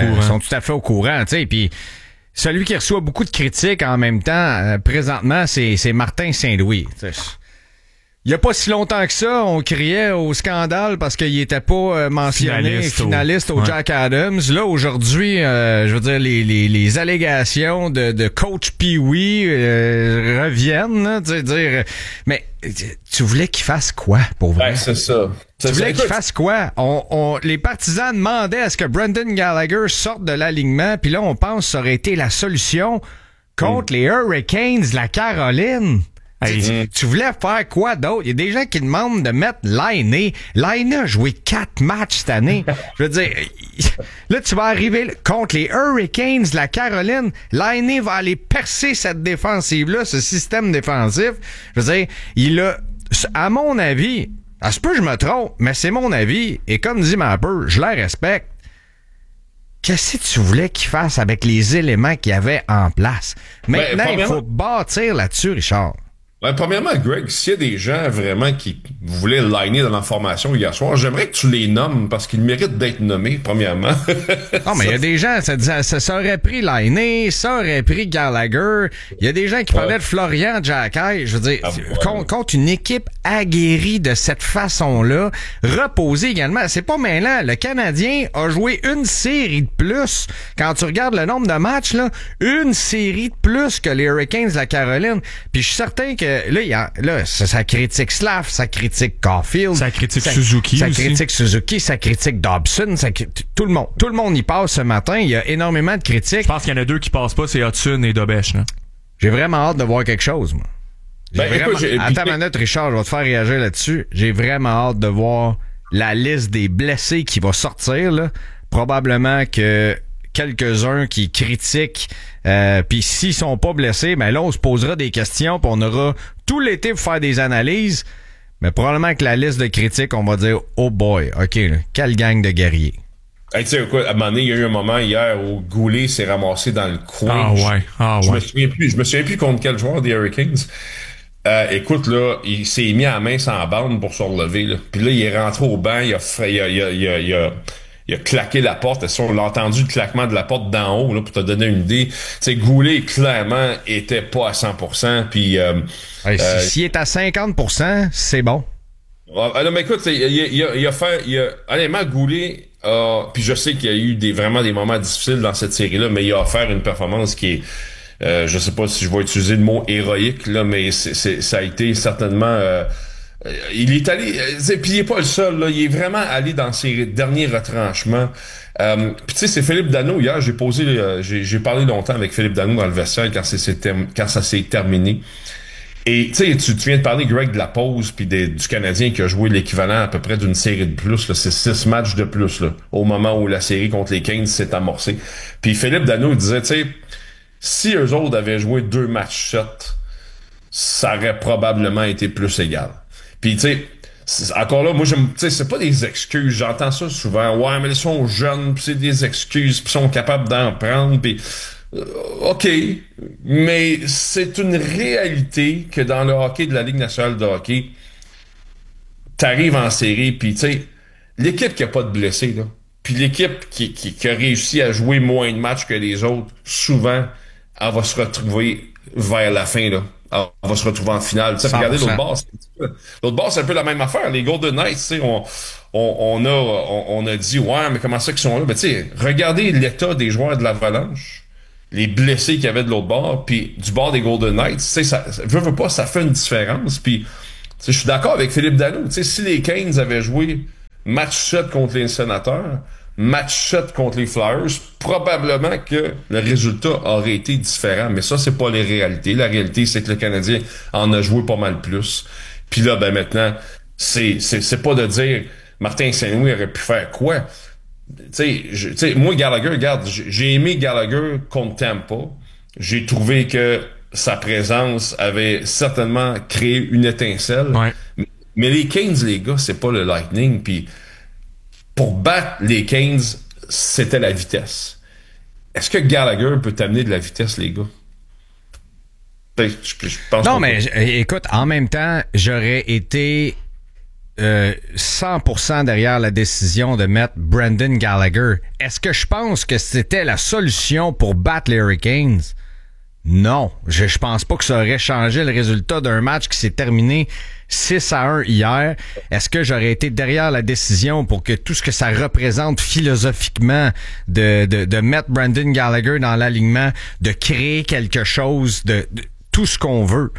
A: fait au courant, tu sais, puis celui qui reçoit beaucoup de critiques en même temps, présentement, c'est Martin Saint-Louis, tu sais. Il y a pas si longtemps que ça, on criait au scandale parce qu'il était pas mentionné finaliste au Jack Adams. Là, aujourd'hui, je veux dire, les allégations de coach Pee-wee reviennent, là, tu sais, dire, mais tu voulais qu'il fasse quoi, pour vrai?
E: Ouais, c'est ça.
A: Tu voulais qu'il fasse quoi? Les partisans demandaient à ce que Brendan Gallagher sorte de l'alignement, puis là, on pense que ça aurait été la solution contre les Hurricanes de la Caroline. Hey, tu voulais faire quoi d'autre? Il y a des gens qui demandent de mettre Laine. Laine a joué 4 matchs cette année. Je veux dire, là, tu vas arriver contre les Hurricanes de la Caroline. Laine va aller percer cette défensive-là, ce système défensif. Je veux dire, à mon avis, à ce peu je me trompe, mais c'est mon avis, et comme dit Mapper, je la respecte. Qu'est-ce que tu voulais qu'il fasse avec les éléments qu'il y avait en place? Maintenant, il faut bâtir là-dessus, Richard.
E: Ben, premièrement, Greg, s'il y a des gens vraiment qui voulaient liner dans l'information hier soir, j'aimerais que tu les nommes parce qu'ils méritent d'être nommés, premièrement.
A: Non, mais il y a des gens, ça aurait pris Laine, ça aurait pris Gallagher. Il y a des gens qui parlaient de Florian Jacquet. Je veux dire, contre une équipe aguerrie de cette façon-là, reposée également. C'est pas mêlant. Le Canadien a joué une série de plus. Quand tu regardes le nombre de matchs, là, une série de plus que les Hurricanes de la Caroline. Puis je suis certain que là, ça critique Slav, ça critique Caulfield,
C: ça critique Suzuki,
A: ça critique Suzuki, ça critique Dobson, tout le monde y passe ce matin. Il y a énormément de critiques. Je
C: pense qu'il y en a 2 qui passent pas, c'est Hudson et Dobesch.
A: J'ai vraiment hâte de voir quelque chose, moi. Attends une minute, Richard, je vais te faire réagir là-dessus. J'ai vraiment hâte de voir la liste des blessés qui va sortir, là. Probablement que quelques-uns qui critiquent, puis s'ils sont pas blessés, ben là on se posera des questions, puis on aura tout l'été pour faire des analyses, mais probablement que la liste de critiques, on va dire oh boy, ok, là, quelle gang de guerriers.
E: Hey, tu sais quoi, à un moment donné, il y a eu un moment hier où Goulet s'est ramassé dans le coin. Je me souviens plus contre quel joueur des Hurricanes. Écoute, là, il s'est mis à la main sans bande pour se relever, là. Puis là, il est rentré au banc, il a claqué la porte. On l'a entendu le claquement de la porte d'en haut, là, pour te donner une idée. Tu sais, Goulet, clairement, était pas à 100%. Puis,
A: s'il est à 50%, c'est bon.
E: Non, mais écoute, honnêtement, Goulet, puis je sais qu'il y a eu vraiment des moments difficiles dans cette série-là, mais il a offert une performance qui est, je sais pas si je vais utiliser le mot héroïque, là, mais ça a été certainement, il est allé, puis il est pas le seul, là, il est vraiment allé dans ses derniers retranchements. Puis tu sais, c'est Philippe Danault hier, j'ai parlé longtemps avec Philippe Danault dans le vestiaire quand ça s'est terminé. Et tu sais, tu viens de parler, Greg, de la pause puis du Canadien qui a joué l'équivalent à peu près d'une série de plus, là, c'est 6 matchs de plus, là, au moment où la série contre les Kings s'est amorcée. Puis Philippe Danault disait, tu sais, si eux autres avaient joué 2 matchs 7, ça aurait probablement été plus égal. Puis tu sais, encore là, moi, tu sais, c'est pas des excuses. J'entends ça souvent. Ouais, mais ils sont jeunes, puis c'est des excuses, puis ils sont capables d'en prendre, puis OK, mais c'est une réalité que dans le hockey de la Ligue nationale de hockey, t'arrives en série, puis tu sais, l'équipe qui a pas de blessés, là, puis l'équipe qui a réussi à jouer moins de matchs que les autres, souvent, elle va se retrouver vers la fin, là. Elle va se retrouver en finale. Tu sais, regardez l'autre bord. L'autre bord, c'est un peu la même affaire. Les Golden Knights, tu sais, on a dit, ouais, mais comment ça qu'ils sont là? Ben, tu sais, regardez l'état des joueurs de l'Avalanche, les blessés qu'il y avait de l'autre bord, puis du bord des Golden Knights, tu sais, ça veut pas, ça fait une différence. Puis, tu sais, je suis d'accord avec Philippe Dano. Tu sais, si les Canes avaient joué match 7 contre les Sénateurs, match 7 contre les Flyers, probablement que le résultat aurait été différent. Mais ça, c'est pas les réalités. La réalité, c'est que le Canadien en a joué pas mal plus. Puis là, ben maintenant, c'est pas de dire Martin Saint-Louis aurait pu faire quoi. Tu sais, moi, Gallagher, regarde, j'ai aimé Gallagher contre Tampa. J'ai trouvé que sa présence avait certainement créé une étincelle.
C: Ouais.
E: Mais les Canes, les gars, c'est pas le Lightning. Puis pour battre les Canes, c'était la vitesse. Est-ce que Gallagher peut t'amener de la vitesse, les gars? Je pense
A: non, mais écoute, en même temps, j'aurais été 100% derrière la décision de mettre Brendan Gallagher. Est-ce que je pense que c'était la solution pour battre les Hurricanes? Non. Je pense pas que ça aurait changé le résultat d'un match qui s'est terminé 6-1 hier. Est-ce que j'aurais été derrière la décision pour que tout ce que ça représente philosophiquement de mettre Brendan Gallagher dans l'alignement, de créer quelque chose, de tout ce qu'on veut?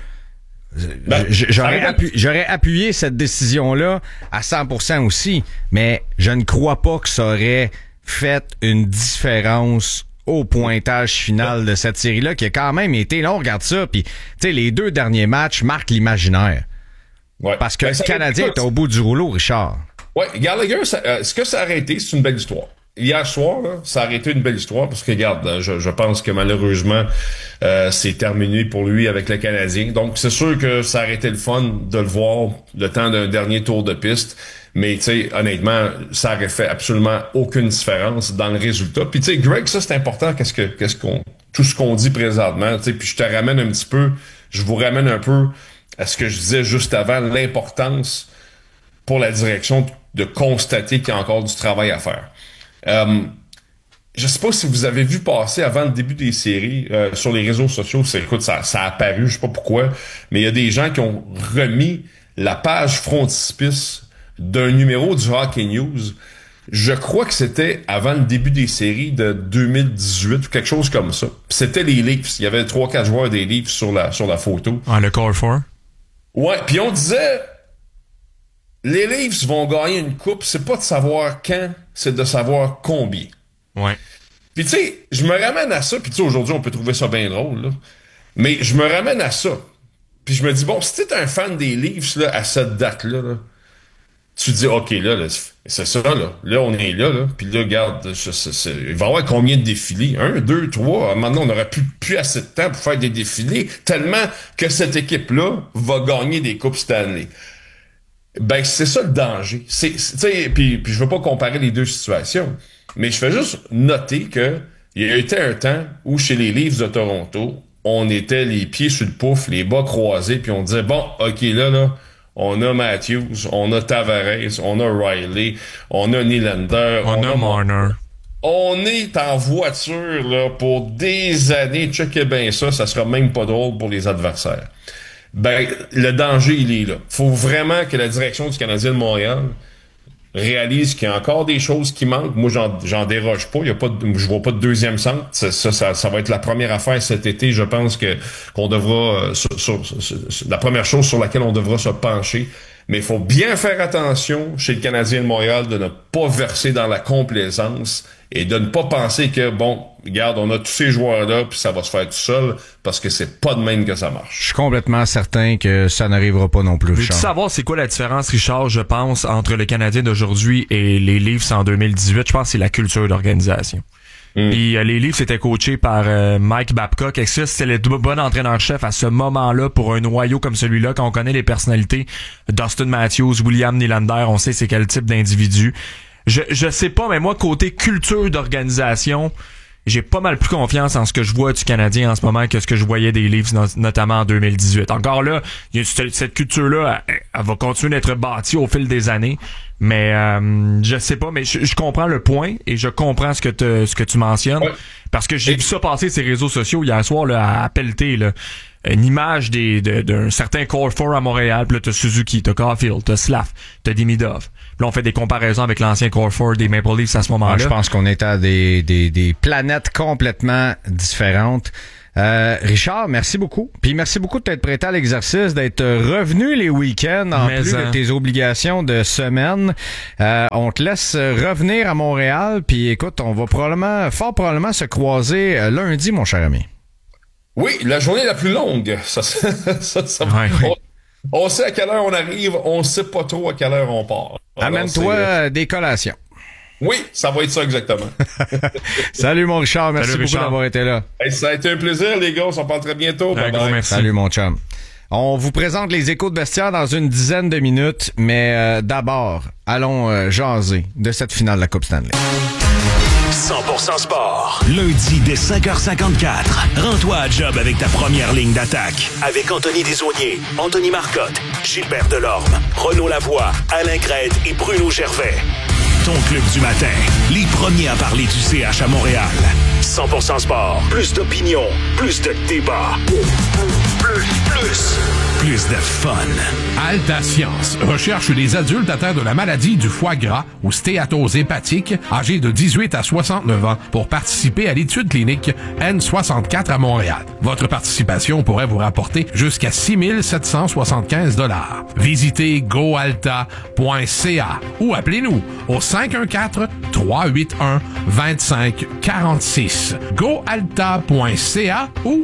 A: J'aurais appuyé cette décision-là à 100% aussi, mais je ne crois pas que ça aurait fait une différence au pointage final de cette série-là, qui a quand même été, là on regarde ça, puis tu sais, les 2 derniers matchs marquent l'imaginaire.
E: Ouais.
A: Parce que le Canadien est au bout du rouleau, Richard.
E: Ouais, Gallagher, ce que ça a arrêté, c'est une belle histoire. Hier soir, là, ça a arrêté une belle histoire, parce que regarde, je pense que malheureusement, c'est terminé pour lui avec le Canadien. Donc c'est sûr que ça aurait été le fun de le voir le temps d'un dernier tour de piste. Mais tu sais, honnêtement, ça aurait fait absolument aucune différence dans le résultat. Puis tu sais, Greg, ça c'est important, tout ce qu'on dit présentement. Tu sais, puis je vous ramène un peu à ce que je disais juste avant, l'importance pour la direction de constater qu'il y a encore du travail à faire. Je sais pas si vous avez vu passer avant le début des séries sur les réseaux sociaux, ça a apparu, je sais pas pourquoi, mais il y a des gens qui ont remis la page frontispice d'un numéro du Hockey News. Je crois que c'était avant le début des séries de 2018 ou quelque chose comme ça. Puis c'était les Leafs. Il y avait 3-4 joueurs des Leafs sur la photo.
C: Ah, le Core 4.
E: Ouais, puis on disait les Leafs vont gagner une coupe, c'est pas de savoir quand, c'est de savoir combien.
C: Ouais.
E: Puis tu sais, je me ramène à ça, puis tu sais, aujourd'hui on peut trouver ça bien drôle, là. Mais je me ramène à ça. Puis je me dis, bon, si t'es un fan des Leafs là, à cette date-là, là, tu te dis, OK, là, c'est ça, là. Là, on est là. Puis là, regarde, il va y avoir combien de défilés? 1, 2, 3. Maintenant, on n'aura plus assez de temps pour faire des défilés, tellement que cette équipe-là va gagner des Coupes Stanley. Ben, c'est ça le danger. Puis je veux pas comparer les deux situations, mais je fais juste noter que il y a été un temps où, chez les Leafs de Toronto, on était les pieds sur le pouf, les bas croisés, puis on disait, bon, OK, là, on a Matthews, on a Tavares, on a Riley, on a Nylander,
C: on a Marner.
E: On est en voiture là pour des années. Checkez bien ça sera même pas drôle pour les adversaires. Ben, le danger, il est là. Faut vraiment que la direction du Canadien de Montréal réalise qu'il y a encore des choses qui manquent. Moi, j'en déroge pas. Je vois pas de deuxième centre. Ça va être la première affaire cet été. Je pense qu'on devra, la première chose sur laquelle on devra se pencher. Mais il faut bien faire attention chez le Canadien de Montréal de ne pas verser dans la complaisance et de ne pas penser que, bon, regarde, on a tous ces joueurs-là puis ça va se faire tout seul, parce que c'est pas de même que ça marche.
A: Je suis complètement certain que ça n'arrivera pas non plus, Richard.
C: Veux-tu savoir c'est quoi la différence, Richard, je pense, entre le Canadien d'aujourd'hui et les Leafs en 2018? Je pense que c'est la culture d'organisation. Puis les Leafs étaient coachés par Mike Babcock. Et ça, c'était le bon entraîneur-chef à ce moment-là pour un noyau comme celui-là, quand on connaît les personnalités. Dustin Matthews, William Nylander, on sait c'est quel type d'individu. Je sais pas, mais moi, côté culture d'organisation, j'ai pas mal plus confiance en ce que je vois du Canadien en ce moment que ce que je voyais des Leafs, notamment en 2018. Encore là, cette culture-là, elle va continuer d'être bâtie au fil des années. Mais je sais pas, mais je comprends le point et je comprends ce que tu mentionnes. Ouais. Parce que j'ai vu ça passer sur les réseaux sociaux hier soir là, à pelleter là. Une image d'un certain Core 4 à Montréal. Puis là, t'as Suzuki, t'as Caulfield, t'as Slav, t'as Demidov. Puis là, on fait des comparaisons avec l'ancien Core 4 des Maple Leafs à ce moment-là.
A: Je pense qu'on est à des planètes complètement différentes. Richard, merci beaucoup. Puis merci beaucoup de t'être prêté à l'exercice, d'être revenu les week-ends en plus de tes obligations de semaine. On te laisse revenir à Montréal. Puis écoute, on va fort probablement se croiser lundi, mon cher ami.
E: Oui, la journée la plus longue. On sait à quelle heure on arrive, on sait pas trop à quelle heure on part.
A: Amène-toi des collations.
E: Oui, ça va être ça exactement.
A: Salut mon Richard, merci beaucoup d'avoir été là.
E: Hey, ça a été un plaisir les gars, on s'en parle très bientôt.
A: Merci. Salut mon chum. On vous présente les échos de vestiaire dans une dizaine de minutes, mais d'abord, allons jaser de cette finale de la Coupe Stanley.
D: 100% sport. Lundi dès 5h54. Rends-toi à job avec ta première ligne d'attaque. Avec Anthony Desaulniers, Anthony Marcotte, Gilbert Delorme, Renaud Lavoie, Alain Crête et Bruno Gervais. Ton club du matin. Les premiers à parler du CH à Montréal. 100% sport. Plus d'opinion. Plus de débat. Plus de fun.
F: Alta Science recherche des adultes atteints de la maladie du foie gras ou stéatose hépatique âgés de 18 à 69 ans pour participer à l'étude clinique N64 à Montréal. Votre participation pourrait vous rapporter jusqu'à 6 775 $. Visitez goalta.ca ou appelez-nous au 514-381-2546. goalta.ca ou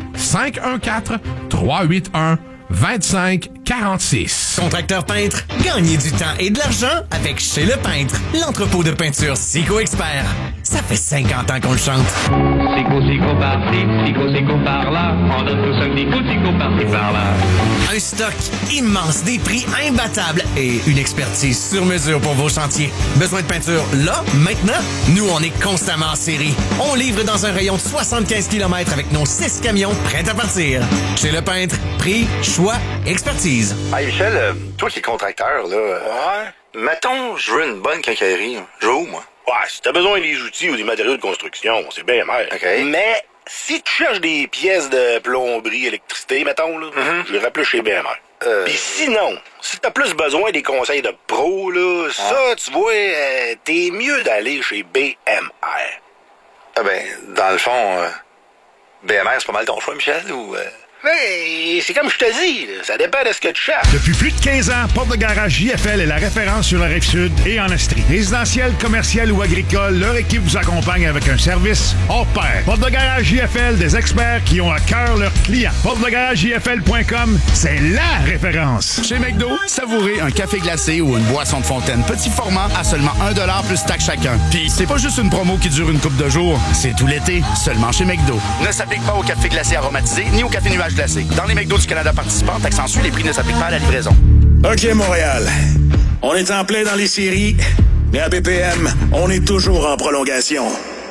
F: 514-381-2546.
Q: Contracteur peintre, gagnez du temps et de l'argent avec Chez Le Peintre, l'entrepôt de peinture Sico Expert. Ça fait 50 ans qu'on le chante.
G: Sico par-ci, Sico par-là. On donne tous un petit coup de Sico par-ci, par-là.
Q: Un stock immense, des prix imbattables et une expertise sur mesure pour vos chantiers. Besoin de peinture là, maintenant? Nous, on est constamment en série. On livre dans un rayon de 75 km avec nos 6 camions prêts à partir. Chez Le Peintre, prix, choix, expertise.
H: Hey Michel, toi qui es contracteur, là, ouais. Mettons, je veux une bonne quincaillerie. Je veux où, moi? Ouais, si t'as besoin des outils ou des matériaux de construction, c'est bien mal. OK. Mais si tu cherches des pièces de plomberie, électricité, mettons, là, je les plus chez BMR. Puis sinon, si t'as plus besoin des conseils de pro, là, ça, tu vois, t'es mieux d'aller chez BMR. Ah ben, dans le fond, BMR, c'est pas mal ton choix, Michel, ou... Mais c'est comme je te dis, là, ça dépend de ce que tu cherches.
I: Depuis plus de 15 ans, Porte de Garage JFL est la référence sur la Rive-Sud et en Estrie. Résidentiel, commercial ou agricole, leur équipe vous accompagne avec un service hors pair. Porte de Garage JFL, des experts qui ont à cœur leurs clients. PorteDeGarageJFL.com, c'est LA référence.
Y: Chez McDo, savourez un café glacé ou une boisson de fontaine petit format à seulement 1$ plus taxe chacun. Puis c'est pas juste une promo qui dure une couple de jours, c'est tout l'été, seulement chez McDo. Ne s'applique pas au café glacé aromatisé ni au café nuage glacé. Dans les McDo du Canada participants, accentue, les prix ne s'appliquent pas à la livraison.
D: OK, Montréal. On est en plein dans les séries, mais à BPM, on est toujours en prolongation.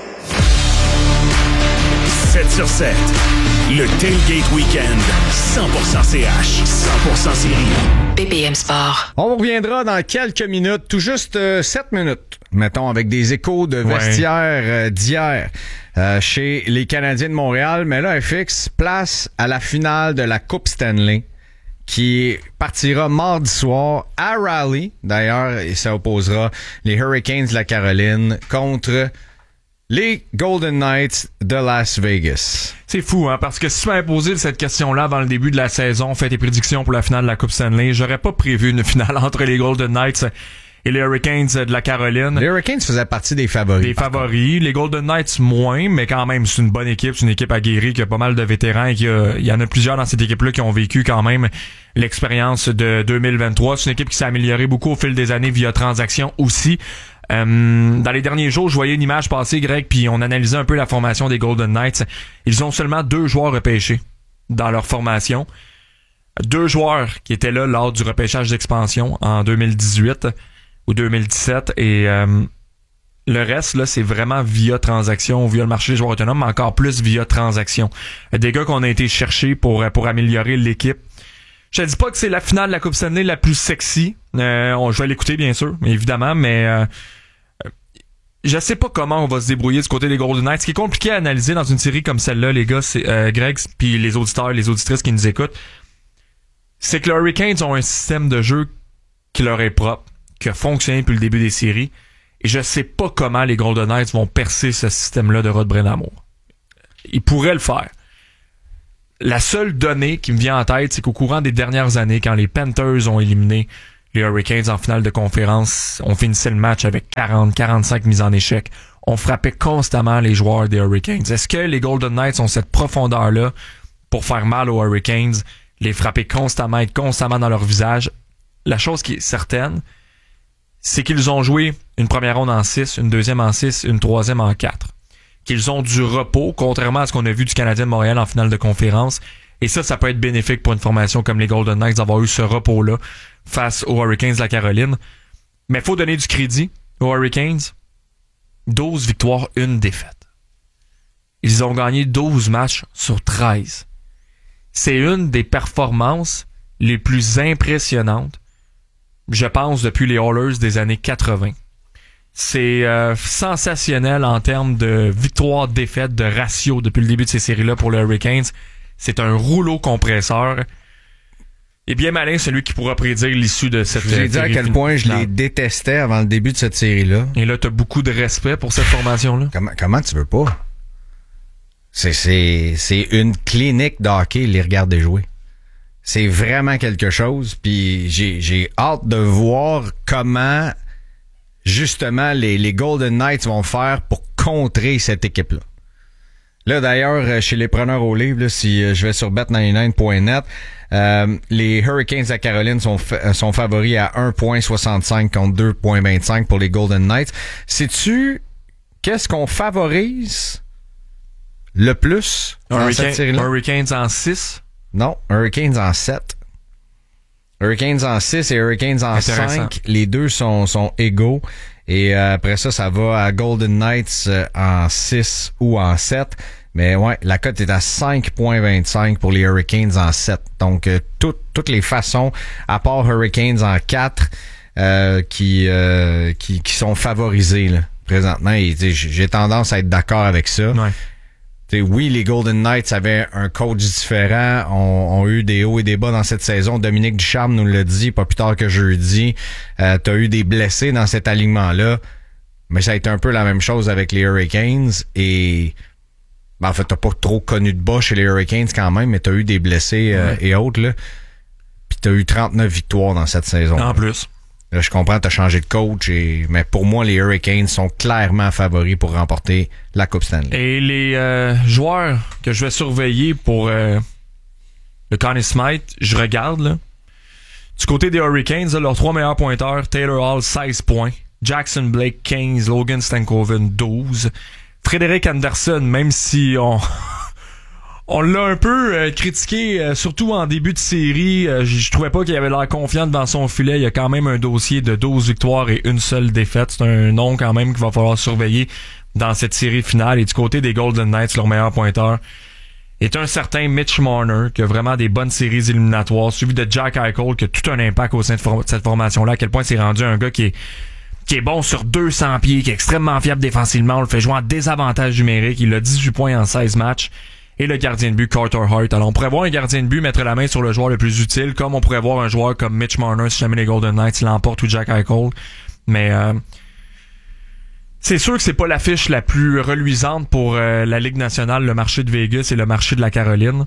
D: 7 sur 7. Le Tailgate Weekend. 100% CH. 100% série.
R: BPM Sport.
A: On reviendra dans quelques minutes, tout juste 7 minutes, mettons, avec des échos de vestiaire d'hier. Chez les Canadiens de Montréal, mais là, FX, place à la finale de la Coupe Stanley qui partira mardi soir à Raleigh, d'ailleurs, et ça opposera les Hurricanes de la Caroline contre les Golden Knights de Las Vegas.
C: C'est fou, hein, parce que si tu m'avais posé cette question-là avant le début de la saison, fait tes prédictions pour la finale de la Coupe Stanley, j'aurais pas prévu une finale entre les Golden Knights et les Hurricanes de la Caroline.
A: Les Hurricanes faisaient partie des favoris.
C: Des favoris. Les Golden Knights moins, mais quand même, c'est une bonne équipe. C'est une équipe aguerrie qui a pas mal de vétérans et il y en a plusieurs dans cette équipe-là qui ont vécu quand même l'expérience de 2023. C'est une équipe qui s'est améliorée beaucoup au fil des années via transactions aussi. Dans les derniers jours, je voyais une image passer, Greg, puis on analysait un peu la formation des Golden Knights. Ils ont seulement 2 joueurs repêchés dans leur formation. 2 joueurs qui étaient là lors du repêchage d'expansion en 2018 ou 2017 et Le reste, là, c'est vraiment via transaction, via le marché des joueurs autonomes, mais encore plus via transaction. Des gars qu'on a été chercher pour améliorer l'équipe. Je te dis pas que c'est la finale de la Coupe Stanley la plus sexy. Je vais l'écouter, bien sûr, évidemment, mais je sais pas comment on va se débrouiller du côté des Golden Knights. Ce qui est compliqué à analyser dans une série comme celle-là, les gars, c'est Greg, puis les auditeurs, les auditrices qui nous écoutent, c'est que les Hurricanes ont un système de jeu qui leur est propre, qui a fonctionné depuis le début des séries. Et je sais pas comment les Golden Knights vont percer ce système-là de Rod Brind'Amour. Ils pourraient le faire. La seule donnée qui me vient en tête, c'est qu'au courant des dernières années, quand les Panthers ont éliminé les Hurricanes en finale de conférence, on finissait le match avec 40-45 mises en échec. On frappait constamment les joueurs des Hurricanes. Est-ce que les Golden Knights ont cette profondeur-là pour faire mal aux Hurricanes, les frapper constamment, être constamment dans leur visage? La chose qui est certaine, c'est qu'ils ont joué une première ronde en 6, une deuxième en 6, une troisième en 4. Qu'ils ont du repos, contrairement à ce qu'on a vu du Canadien de Montréal en finale de conférence. Et ça peut être bénéfique pour une formation comme les Golden Knights d'avoir eu ce repos-là face aux Hurricanes de la Caroline. Mais il faut donner du crédit aux Hurricanes. 12 victoires, 1 défaite. Ils ont gagné 12 matchs sur 13. C'est une des performances les plus impressionnantes, je pense, depuis les Oilers des années 80. C'est sensationnel en termes de victoire-défaite, de ratio depuis le début de ces séries-là pour les Hurricanes. C'est un rouleau compresseur. Et bien malin celui qui pourra prédire l'issue de cette série.
A: Je vous ai dit à quel point je les détestais avant le début de cette série-là.
C: Et là, t'as beaucoup de respect pour cette formation-là.
A: Comment tu veux pas? C'est une clinique de hockey, les regarder jouer. C'est vraiment quelque chose, puis j'ai hâte de voir comment justement les Golden Knights vont faire pour contrer cette équipe-là. Là, d'ailleurs, chez les preneurs au livre, là, si je vais sur bet99.net, les Hurricanes à Caroline sont favoris à 1.65 contre 2.25 pour les Golden Knights. Sais-tu qu'est-ce qu'on favorise le plus dans cette série-là?
C: Hurricanes en 6?
A: Non, Hurricanes en 7. Hurricanes en 6 et Hurricanes en 5. Les deux sont égaux. Et après ça va à Golden Knights en 6 ou en 7. Mais ouais, la cote est à 5.25 pour les Hurricanes en 7. Donc, toutes les façons, à part Hurricanes en 4, qui sont favorisées là, présentement. Et j'ai tendance à être d'accord avec ça.
C: Ouais.
A: Oui, les Golden Knights avaient un coach différent, ont eu des hauts et des bas dans cette saison. Dominique Ducharme nous l'a dit pas plus tard que jeudi. T'as eu des blessés dans cet alignement-là, mais ça a été un peu la même chose avec les Hurricanes. Et en fait, t'as pas trop connu de bas chez les Hurricanes quand même, mais t'as eu des blessés et autres. Là. Puis t'as eu 39 victoires dans cette saison.
C: En plus.
A: Là, je comprends, t'as changé de coach, mais pour moi, les Hurricanes sont clairement favoris pour remporter la Coupe Stanley.
C: Et les joueurs que je vais surveiller pour le Conn Smythe, je regarde, là. Du côté des Hurricanes, là, leurs 3 meilleurs pointeurs, Taylor Hall, 16 points. Jackson Blake, 15. Logan Stankoven, 12. Frédéric Anderson, même si on l'a un peu critiqué, surtout en début de série. Je trouvais pas qu'il avait l'air confiant devant son filet. Il y a quand même un dossier de 12 victoires et une seule défaite. C'est un nom quand même qu'il va falloir surveiller dans cette série finale. Et du côté des Golden Knights, leur meilleur pointeur est un certain Mitch Marner, qui a vraiment des bonnes séries éliminatoires, suivi de Jack Eichel, qui a tout un impact au sein de cette formation-là. À quel point c'est rendu un gars qui est bon sur 200 pieds, qui est extrêmement fiable défensivement. On le fait jouer en désavantage numérique. Il a 18 points en 16 matchs. Et le gardien de but, Carter Hart. Alors, on pourrait voir un gardien de but mettre la main sur le joueur le plus utile, comme on pourrait voir un joueur comme Mitch Marner si jamais les Golden Knights l'emportent ou Jack Eichel. Mais c'est sûr que c'est pas l'affiche la plus reluisante pour la Ligue nationale, le marché de Vegas et le marché de la Caroline.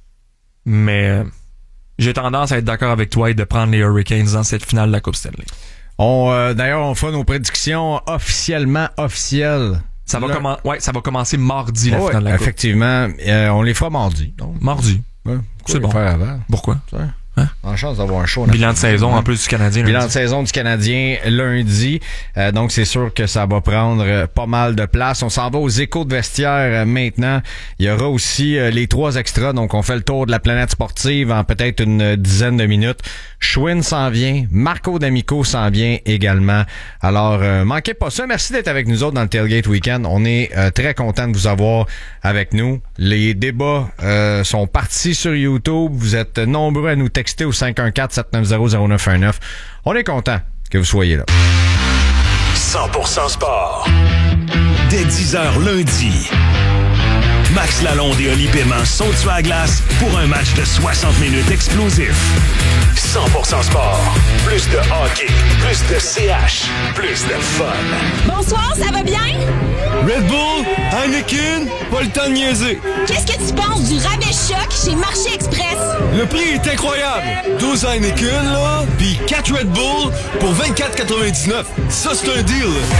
C: Mais j'ai tendance à être d'accord avec toi et de prendre les Hurricanes dans cette finale de la Coupe Stanley.
A: D'ailleurs, on fait nos prédictions officielles.
C: Ça va commencer mardi, la finale de la Coupe.
A: Effectivement. On les fera mardi. Donc.
C: Mardi.
A: Ouais, c'est bon. Faire avant?
C: Pourquoi?
A: En chance d'avoir un show.
C: Bilan de saison en plus du Canadien.
A: Bilan de saison du Canadien lundi. Donc c'est sûr que ça va prendre pas mal de place. On s'en va aux échos de vestiaire maintenant. Il y aura aussi les 3 extras. Donc on fait le tour de la planète sportive en peut-être une dizaine de minutes. Schwinn s'en vient. Marco D'Amico s'en vient également. Alors manquez pas ça. Merci d'être avec nous autres dans le Tailgate Weekend. On est très content de vous avoir avec nous. Les débats sont partis sur YouTube. Vous êtes nombreux à nous texter au 514-790-0919. On est content que vous soyez là.
D: 100% sport. Dès 10h lundi. Max Lalonde et Oli Paiement sont sur la glace pour un match de 60 minutes explosif. 100% sport. Plus de hockey, plus de CH, plus de fun.
J: Bonsoir, ça va bien?
L: Red Bull, Heineken, pas le temps de niaiser.
J: Qu'est-ce que tu penses du rabais choc chez Marché Express?
L: Le prix est incroyable. 12 Heineken, là, puis 4 Red Bull pour 24,99. Ça, c'est un deal.